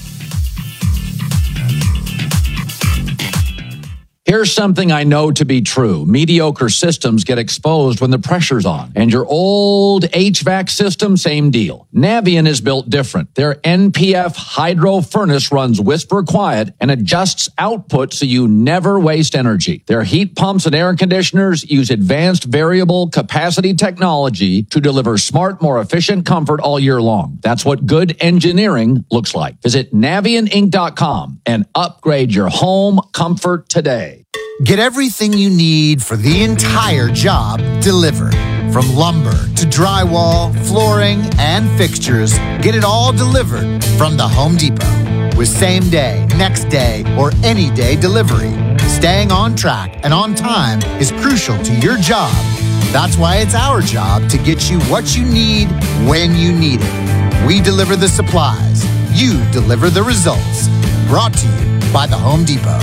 [SPEAKER 2] Here's something I know to be true. Mediocre systems get exposed when the pressure's on. And your old H V A C system, same deal. Navien is built different. Their N P F hydro furnace runs whisper quiet and adjusts output so you never waste energy. Their heat pumps and air conditioners use advanced variable capacity technology to deliver smart, more efficient comfort all year long. That's what good engineering looks like. Visit Navien Inc dot com and upgrade your home comfort today.
[SPEAKER 21] Get everything you need for the entire job delivered. From lumber to drywall, flooring, and fixtures, get it all delivered from the Home Depot. With same day, next day, or any day delivery, staying on track and on time is crucial to your job. That's why it's our job to get you what you need when you need it. We deliver the supplies. You deliver the results. Brought to you by the Home Depot.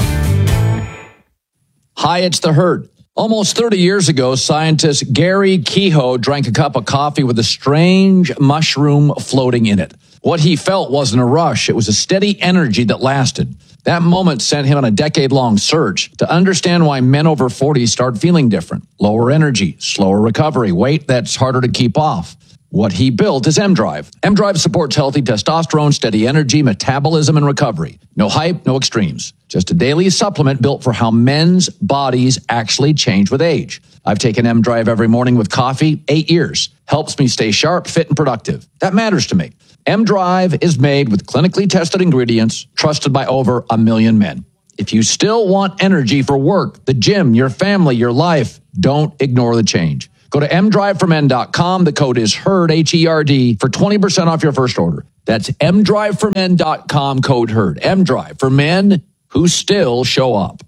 [SPEAKER 2] Hi, it's the Herd. Almost thirty years ago, scientist Gary Kehoe drank a cup of coffee with a strange mushroom floating in it. What he felt wasn't a rush. It was a steady energy that lasted. That moment sent him on a decade-long search to understand why men over forty start feeling different. Lower energy, slower recovery, weight that's harder to keep off. What he built is M-Drive. M-Drive supports healthy testosterone, steady energy, metabolism, and recovery. No hype, no extremes. Just a daily supplement built for how men's bodies actually change with age. I've taken M-Drive every morning with coffee, eight years. Helps me stay sharp, fit, and productive. That matters to me. M-Drive is made with clinically tested ingredients trusted by over a million men. If you still want energy for work, the gym, your family, your life, don't ignore the change. Go to m drive for men dot com. The code is HERD, H E R D, for twenty percent off your first order. That's m drive for men dot com, code HERD. M-Drive, for men who still show up.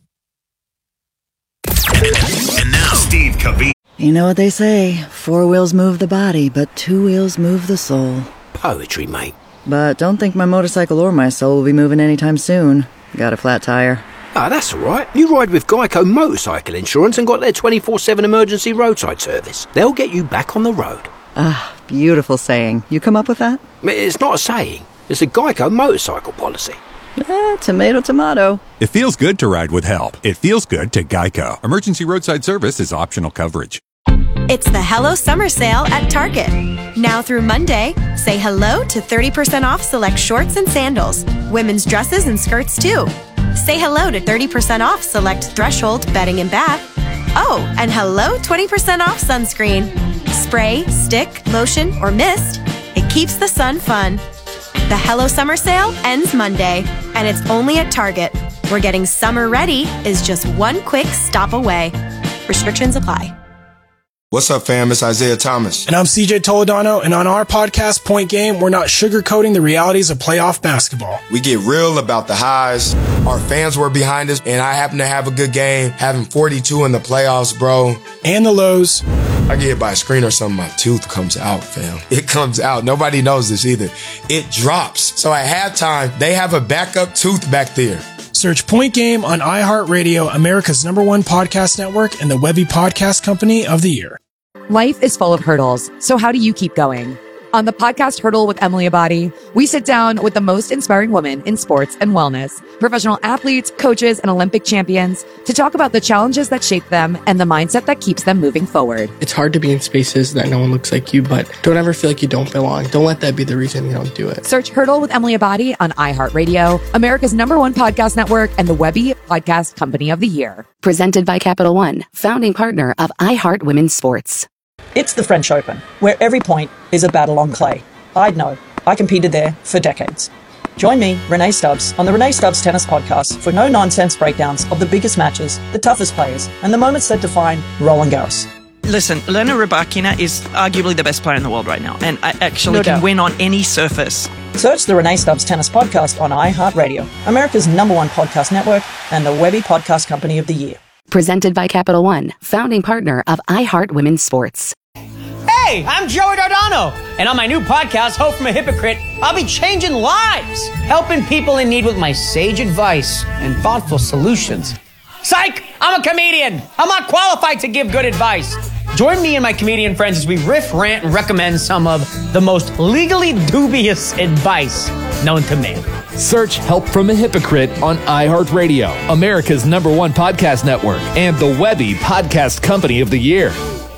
[SPEAKER 6] And now, Steve Covey.
[SPEAKER 8] You know what they say, four wheels move the body, but two wheels move the soul.
[SPEAKER 12] Poetry, mate.
[SPEAKER 8] But don't think my motorcycle or my soul will be moving anytime soon. Got a flat tire.
[SPEAKER 12] Ah, that's all right. You ride with Geico Motorcycle Insurance and got their twenty-four seven emergency roadside service. They'll get you back on the road.
[SPEAKER 8] Ah, beautiful saying. You come up with that?
[SPEAKER 12] It's not a saying. It's a Geico motorcycle policy.
[SPEAKER 8] Eh, tomato, tomato.
[SPEAKER 13] It feels good to ride with help. It feels good to Geico. Emergency roadside service is optional coverage.
[SPEAKER 14] It's the Hello Summer Sale at Target. Now through Monday, say hello to thirty percent off select shorts and sandals, women's dresses and skirts too. Say hello to thirty percent off select Threshold bedding and bath. Oh, and hello twenty percent off sunscreen. Spray, stick, lotion, or mist. It keeps the sun fun. The Hello Summer Sale ends Monday, and it's only at Target, where getting summer ready is just one quick stop away. Restrictions apply.
[SPEAKER 15] What's up, fam? It's Isaiah Thomas.
[SPEAKER 16] And I'm C J Toledano, and on our podcast, Point Game, we're not sugarcoating the realities of playoff basketball.
[SPEAKER 15] We get real about the highs. Our fans were behind us, and I happen to have a good game, having forty-two in the playoffs, bro.
[SPEAKER 16] And the lows.
[SPEAKER 15] I get hit by a screen or something, my tooth comes out, fam. It comes out. Nobody knows this either. It drops. So at halftime, they have a backup tooth back there.
[SPEAKER 16] Search Point Game on iHeartRadio, America's number one podcast network, and the Webby Podcast Company of the Year.
[SPEAKER 20] Life is full of hurdles, so how do you keep going? On the podcast Hurdle with Emily Abadi, we sit down with the most inspiring women in sports and wellness, professional athletes, coaches, and Olympic champions to talk about the challenges that shape them and the mindset that keeps them moving forward.
[SPEAKER 22] It's hard to be in spaces that no one looks like you, but don't ever feel like you don't belong. Don't let that be the reason you don't do it.
[SPEAKER 20] Search Hurdle with Emily Abadi on iHeartRadio, America's number one podcast network, and the Webby Podcast Company of the Year.
[SPEAKER 23] Presented by Capital One, founding partner of iHeart Women's Sports.
[SPEAKER 24] It's the French Open, where every point is a battle on clay. I'd know. I competed there for decades. Join me, Renee Stubbs, on the Renee Stubbs Tennis Podcast for no-nonsense breakdowns of the biggest matches, the toughest players, and the moments that define Roland Garros.
[SPEAKER 25] Listen, Elena Rybakina is arguably the best player in the world right now, and I actually
[SPEAKER 24] No
[SPEAKER 25] can
[SPEAKER 24] doubt.
[SPEAKER 25] win on any surface.
[SPEAKER 24] Search the Renee Stubbs Tennis Podcast on iHeartRadio, America's number one podcast network, and the Webby Podcast Company of the Year.
[SPEAKER 23] Presented by Capital One, founding partner of iHeart Women's Sports.
[SPEAKER 26] Hey, I'm Joey Dardano, and on my new podcast, Hope from a Hypocrite, I'll be changing lives, helping people in need with my sage advice and thoughtful solutions. Psych! I'm a comedian. I'm not qualified to give good advice. Join me and my comedian friends as we riff, rant, and recommend some of the most legally dubious advice known to man.
[SPEAKER 27] Search Help from a Hypocrite on iHeartRadio, America's number one podcast network, and the Webby Podcast Company of the Year.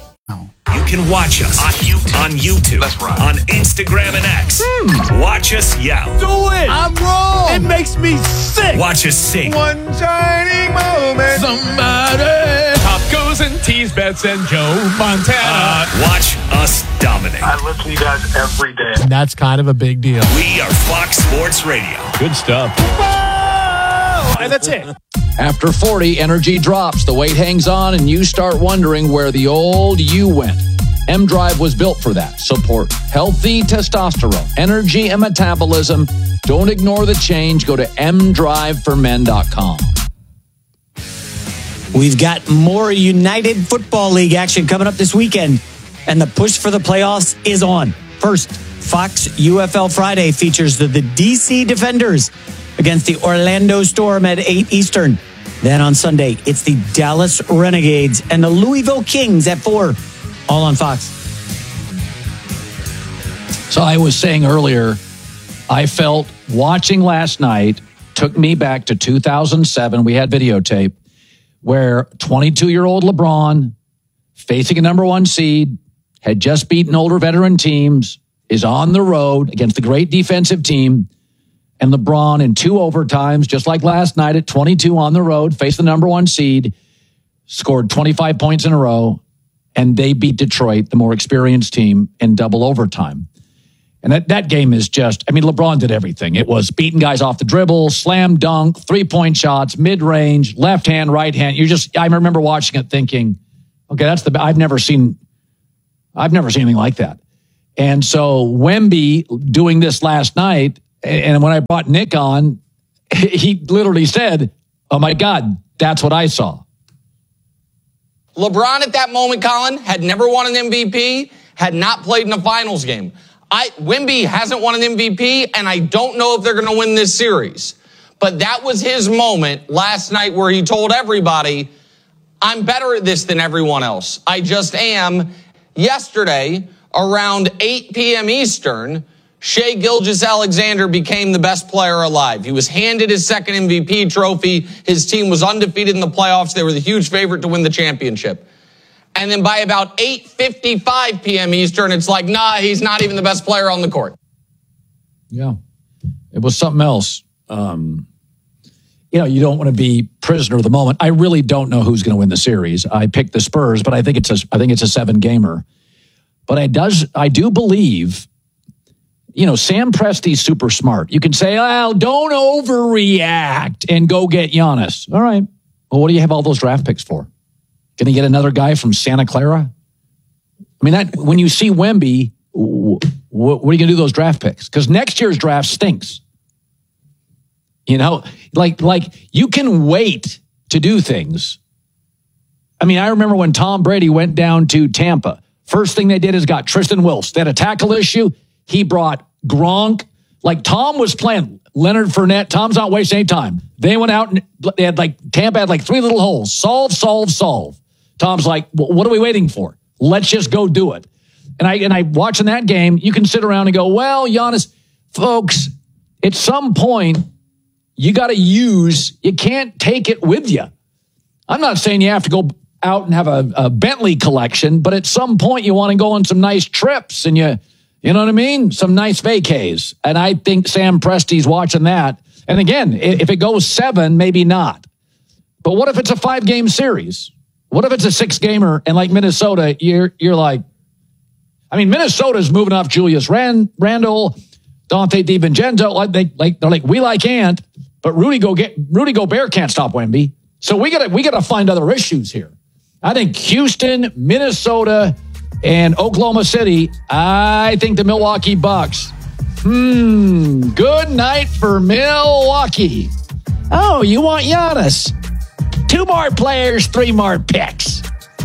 [SPEAKER 6] You can watch us on YouTube, on, YouTube, That's right. on Instagram and X. Hmm. Watch us yell.
[SPEAKER 28] Do it! I'm wrong! It makes me sick!
[SPEAKER 6] Watch us sing.
[SPEAKER 28] One shining moment. Somebody. Top goes and tease Bets and Joe Montana.
[SPEAKER 6] Uh, watch us dominate.
[SPEAKER 17] I listen to you guys every day.
[SPEAKER 28] That's kind of a big deal.
[SPEAKER 6] We are Fox Sports Radio.
[SPEAKER 28] Good stuff.
[SPEAKER 2] And that's it. After forty, energy drops, the weight hangs on, and you start wondering where the old you went. M-Drive was built for that. Support healthy testosterone, energy, and metabolism. Don't ignore the change. Go to m drive for men dot com.
[SPEAKER 19] We've got more United Football League action coming up this weekend, and the push for the playoffs is on. First, Fox U F L Friday features the, the D C Defenders against the Orlando Storm at eight Eastern. Then on Sunday, it's the Dallas Renegades and the Louisville Kings at four, all on Fox.
[SPEAKER 2] So I was saying earlier, I felt watching last night took me back to two thousand seven. We had videotape where twenty-two-year-old LeBron, facing a number one seed, had just beaten older veteran teams, is on the road against the great defensive team. And LeBron in two overtimes, just like last night at twenty-two on the road, faced the number one seed, scored twenty-five points in a row, and they beat Detroit, the more experienced team, in double overtime. And that, that game is just, I mean, LeBron did everything. It was beating guys off the dribble, slam dunk, three-point shots, mid-range, left hand, right hand. You just, I remember watching it thinking, okay, that's the, I've never seen, I've never seen anything like that. And so Wemby doing this last night, and when I brought Nick on, he literally said, oh my God, that's what I saw.
[SPEAKER 1] LeBron at that moment, Colin, had never won an M V P, had not played in a finals game. I, Wemby hasn't won an M V P, and I don't know if they're going to win this series. But that was his moment last night where he told everybody, I'm better at this than everyone else. I just am. Yesterday, around eight p.m. Eastern, Shai Gilgeous-Alexander became the best player alive. He was handed his second M V P trophy. His team was undefeated in the playoffs. They were the huge favorite to win the championship. And then by about eight fifty-five p.m. Eastern, it's like, nah, he's not even the best player on the court.
[SPEAKER 2] Yeah, it was something else. Um, you know, you don't want to be prisoner of the moment. I really don't know who's going to win the series. I picked the Spurs, but I think it's a, I think it's a seven gamer. But I does, I do believe, you know, Sam Presti's super smart. You can say, oh, don't overreact and go get Giannis. All right. Well, what do you have all those draft picks for? Going to get another guy from Santa Clara? I mean, that when you see Wemby, what, what are you going to do with those draft picks? Because next year's draft stinks. You know, like, like you can wait to do things. I mean, I remember when Tom Brady went down to Tampa. First thing they did is got Tristan Wilson. They had a tackle issue. He brought Gronk. Like Tom was playing Leonard Fournette. Tom's not wasting any time. They went out and they had like, Tampa had like three little holes. Solve, solve, solve. Tom's like, well, what are we waiting for? Let's just go do it. And I and I watching that game, you can sit around and go, well, Giannis, folks, at some point, you got to use, you can't take it with you. I'm not saying you have to go out and have a, a Bentley collection, but at some point you want to go on some nice trips and you, you know what I mean? Some nice vacays. And I think Sam Presti's watching that. And again, if it goes seven, maybe not. But what if it's a five-game series? What if it's a six-gamer and like Minnesota, you're you're like, I mean, Minnesota's moving off Julius Rand, Randle, Dante DiVincenzo. Like they like they're like we like Ant, but Rudy go get Rudy Gobert can't stop Wemby. So we gotta we gotta find other issues here. I think Houston, Minnesota, and Oklahoma City. I think the Milwaukee Bucks. Hmm. Good night for Milwaukee. Oh, you want Giannis? Two more players, three more picks.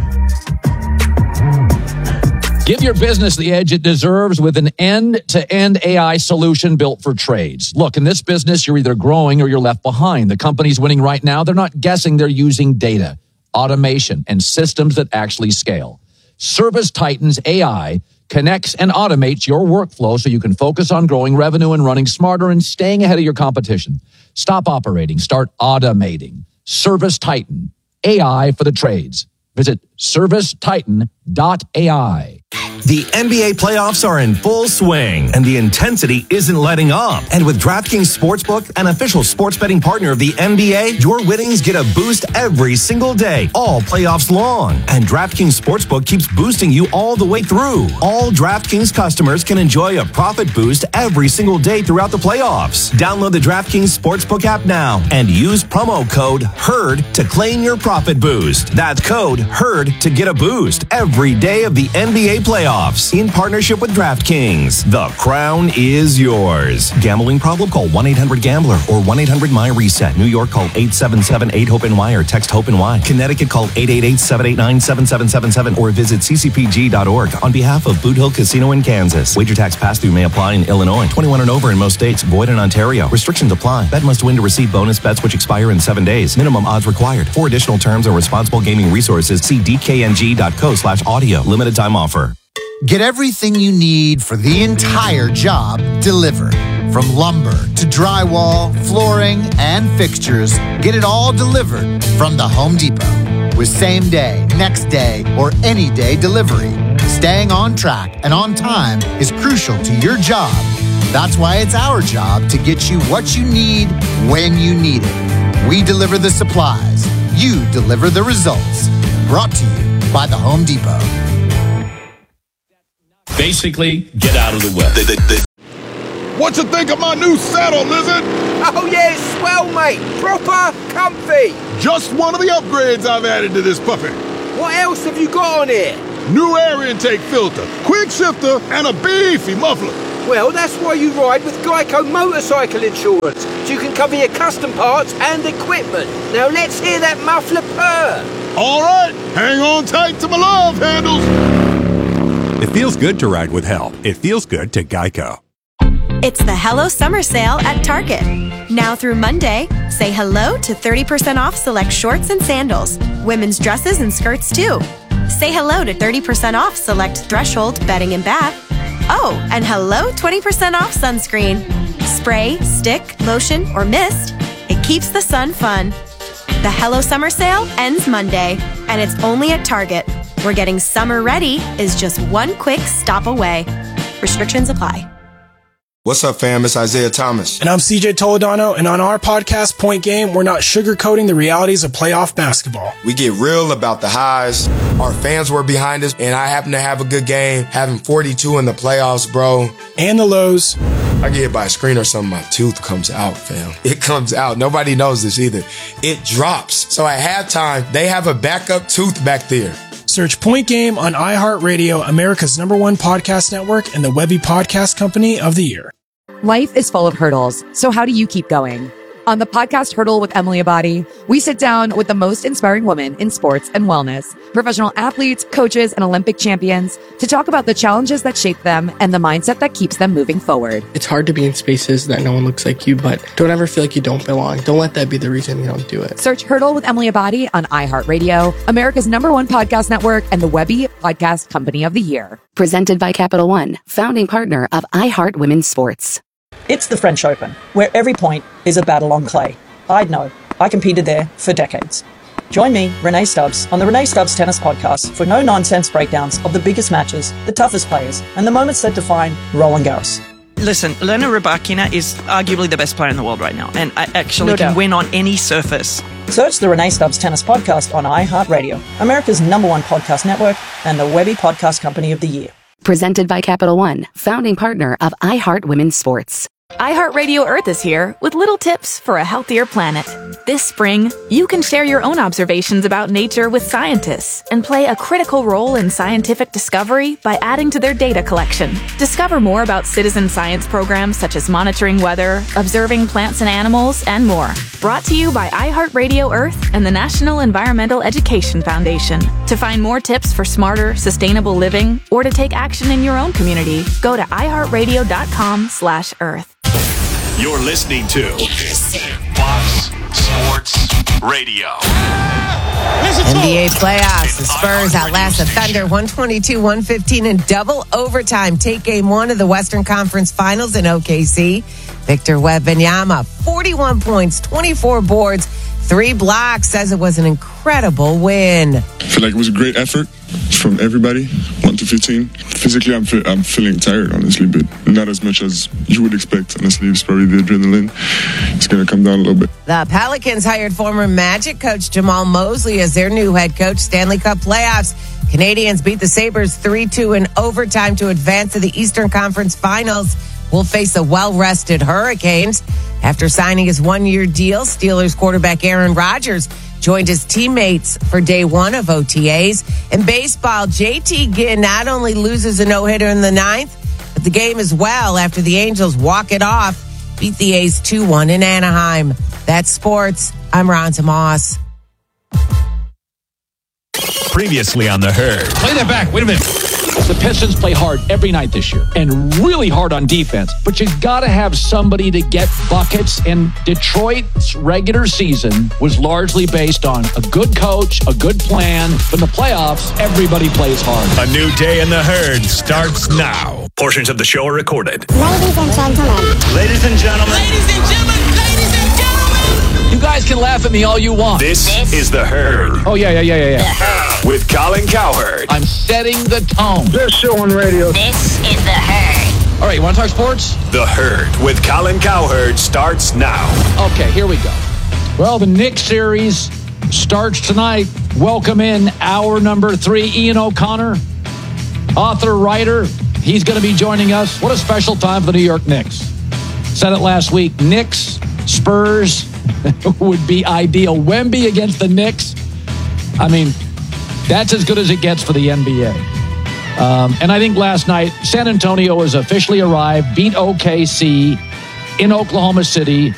[SPEAKER 2] Give your business the edge it deserves with an end-to-end A I solution built for trades. Look, in this business, you're either growing or you're left behind. The companies winning right now, they're not guessing, they're using data, automation, and systems that actually scale. ServiceTitan's A I connects and automates your workflow so you can focus on growing revenue and running smarter and staying ahead of your competition. Stop operating, start automating. ServiceTitan, A I for the trades. Visit service titan dot A I.
[SPEAKER 6] The N B A playoffs are in full swing, and the intensity isn't letting up. And with DraftKings Sportsbook, an official sports betting partner of the N B A, your winnings get a boost every single day, all playoffs long. And DraftKings Sportsbook keeps boosting you all the way through. All DraftKings customers can enjoy a profit boost every single day throughout the playoffs. Download the DraftKings Sportsbook app now and use promo code HERD to claim your profit boost. That's code HERD to get a boost every day of the N B A playoffs. In partnership with DraftKings. The crown is yours. Gambling problem? Call one eight hundred gambler or one eight hundred my reset. New York, call eight seven seven eight hope N Y or text HOPE-NY. Connecticut, call eight eight eight seven eight nine seven seven seven seven or visit c c p g dot org on behalf of Boot Hill Casino in Kansas. Wager tax pass-through may apply in Illinois. twenty-one and over in most states. Void in Ontario. Restrictions apply. Bet must win to receive bonus bets which expire in seven days. Minimum odds required. For additional terms and responsible gaming resources, see d k n g dot co slash audio. Limited time offer.
[SPEAKER 21] Get everything you need for the entire job delivered. From lumber to drywall, flooring, and fixtures, get it all delivered from the Home Depot. With same day, next day, or any day delivery, staying on track and on time is crucial to your job. That's why it's our job to get you what you need when you need it. We deliver the supplies. You deliver the results. Brought to you by the Home Depot.
[SPEAKER 3] Basically, get out of the way.
[SPEAKER 4] The, the, the. What you think of my new saddle, Lizard?
[SPEAKER 12] Oh yeah, it's swell, mate. Proper comfy.
[SPEAKER 4] Just one of the upgrades I've added to this puppy.
[SPEAKER 12] What else have you got on here?
[SPEAKER 4] New air intake filter, quick shifter, and a beefy muffler.
[SPEAKER 12] Well, that's why you ride with Geico Motorcycle Insurance, so you can cover your custom parts and equipment. Now let's hear that muffler purr.
[SPEAKER 4] All right, hang on tight to my love handles.
[SPEAKER 13] It feels good to ride with help. It feels good to Geico.
[SPEAKER 14] It's the Hello Summer Sale at Target. Now through Monday, say hello to thirty percent off select shorts and sandals, women's dresses and skirts too. Say hello to thirty percent off select Threshold bedding and bath. Oh, and hello twenty percent off sunscreen. Spray, stick, lotion, or mist, it keeps the sun fun. The Hello Summer Sale ends Monday, and it's only at Target, where getting summer ready is just one quick stop away. Restrictions apply.
[SPEAKER 15] What's up, fam? It's Isaiah Thomas.
[SPEAKER 16] And I'm C J Toledano, and on our podcast, Point Game, we're not sugarcoating the realities of playoff basketball.
[SPEAKER 15] We get real about the highs. Our fans were behind us, and I happen to have a good game, having forty-two in the playoffs, bro.
[SPEAKER 16] And the lows.
[SPEAKER 15] I get hit by a screen or something, my tooth comes out, fam. It comes out. Nobody knows this either. It drops. So at halftime, they have a backup tooth back there.
[SPEAKER 16] Search Point Game on iHeartRadio, America's number one podcast network, and the Webby Podcast Company of the Year.
[SPEAKER 20] Life is full of hurdles, so how do you keep going? On the podcast Hurdle with Emily Abadi, we sit down with the most inspiring women in sports and wellness, professional athletes, coaches, and Olympic champions to talk about the challenges that shape them and the mindset that keeps them moving forward.
[SPEAKER 22] It's hard to be in spaces that no one looks like you, but don't ever feel like you don't belong. Don't let that be the reason you don't do it.
[SPEAKER 20] Search Hurdle with Emily Abadi on iHeartRadio, America's number one podcast network, and the Webby Podcast Company of the Year.
[SPEAKER 23] Presented by Capital One, founding partner of iHeart Women's Sports.
[SPEAKER 24] It's the French Open, where every point is a battle on clay. I'd know. I competed there for decades. Join me, Renee Stubbs, on the Renee Stubbs Tennis Podcast for no-nonsense breakdowns of the biggest matches, the toughest players, and the moments that define Roland Garros.
[SPEAKER 25] Listen, Elena Rybakina is arguably the best player in the world right now, and I actually
[SPEAKER 24] No
[SPEAKER 25] can
[SPEAKER 24] doubt.
[SPEAKER 25] win on any surface.
[SPEAKER 24] Search the Renee Stubbs Tennis Podcast on iHeartRadio, America's number one podcast network, and the Webby Podcast Company of the Year.
[SPEAKER 23] Presented by Capital One, founding partner of iHeart Women's Sports.
[SPEAKER 5] iHeartRadio Earth is here with little tips for a healthier planet. This spring, you can share your own observations about nature with scientists and play a critical role in scientific discovery by adding to their data collection. Discover more about citizen science programs such as monitoring weather, observing plants and animals, and more. Brought to you by iHeartRadio Earth and the National Environmental Education Foundation. To find more tips for smarter, sustainable living or to take action in your own community, go to iHeartRadio.com slash Earth.
[SPEAKER 7] You're listening to Fox Sports Radio.
[SPEAKER 9] N B A playoffs. The Spurs outlast the Thunder one twenty-two one fifteen in double overtime. Take game one of the Western Conference Finals in O K C. Victor Wembanyama, forty-one points, twenty-four boards, three blocks, says it was an incredible win.
[SPEAKER 10] I feel like it was a great effort from everybody, one to fifteen. Physically, I'm, fe- I'm feeling tired, honestly, but not as much as you would expect. Honestly, it's probably the adrenaline. It's going to come down a little bit.
[SPEAKER 9] The Pelicans hired former Magic coach Jamal Mosley as their new head coach. Stanley Cup playoffs. Canadians beat the Sabres three two in overtime to advance to the Eastern Conference Finals. Will face the well-rested Hurricanes. After signing his one-year deal, Steelers quarterback Aaron Rodgers joined his teammates for day one of O T As. In baseball, J T Ginn not only loses a no-hitter in the ninth, but the game as well after the Angels walk it off, beat the A's two one in Anaheim. That's sports. I'm Ron Moss.
[SPEAKER 7] Previously on The Herd.
[SPEAKER 2] Play that back. Wait a minute. The Pistons play hard every night this year and really hard on defense, but you got to have somebody to get buckets, and Detroit's regular season was largely based on a good coach, a good plan. But in the playoffs, everybody plays hard.
[SPEAKER 7] A new day in The Herd starts now. Portions of the show are recorded.
[SPEAKER 11] Ladies and gentlemen.
[SPEAKER 7] Ladies and gentlemen.
[SPEAKER 11] Ladies and gentlemen. Ladies and gentlemen.
[SPEAKER 2] You guys can laugh at me all you want.
[SPEAKER 7] This, this is The Herd.
[SPEAKER 2] Oh, yeah, yeah, yeah, yeah, yeah.
[SPEAKER 11] The Herd.
[SPEAKER 7] With Colin Cowherd.
[SPEAKER 2] I'm setting the tone.
[SPEAKER 11] This show on radio. This is The Herd.
[SPEAKER 2] All right, you want to talk sports?
[SPEAKER 7] The Herd with Colin Cowherd starts now.
[SPEAKER 2] Okay, here we go. Well, the Knicks series starts tonight. Welcome in hour number three, Ian O'Connor, author, writer, he's going to be joining us. What a special time for the New York Knicks. Said it last week. Knicks, Spurs would be ideal. Wemby against the Knicks. I mean, that's as good as it gets for the N B A. Um, and I think last night, San Antonio has officially arrived, beat O K C in Oklahoma City.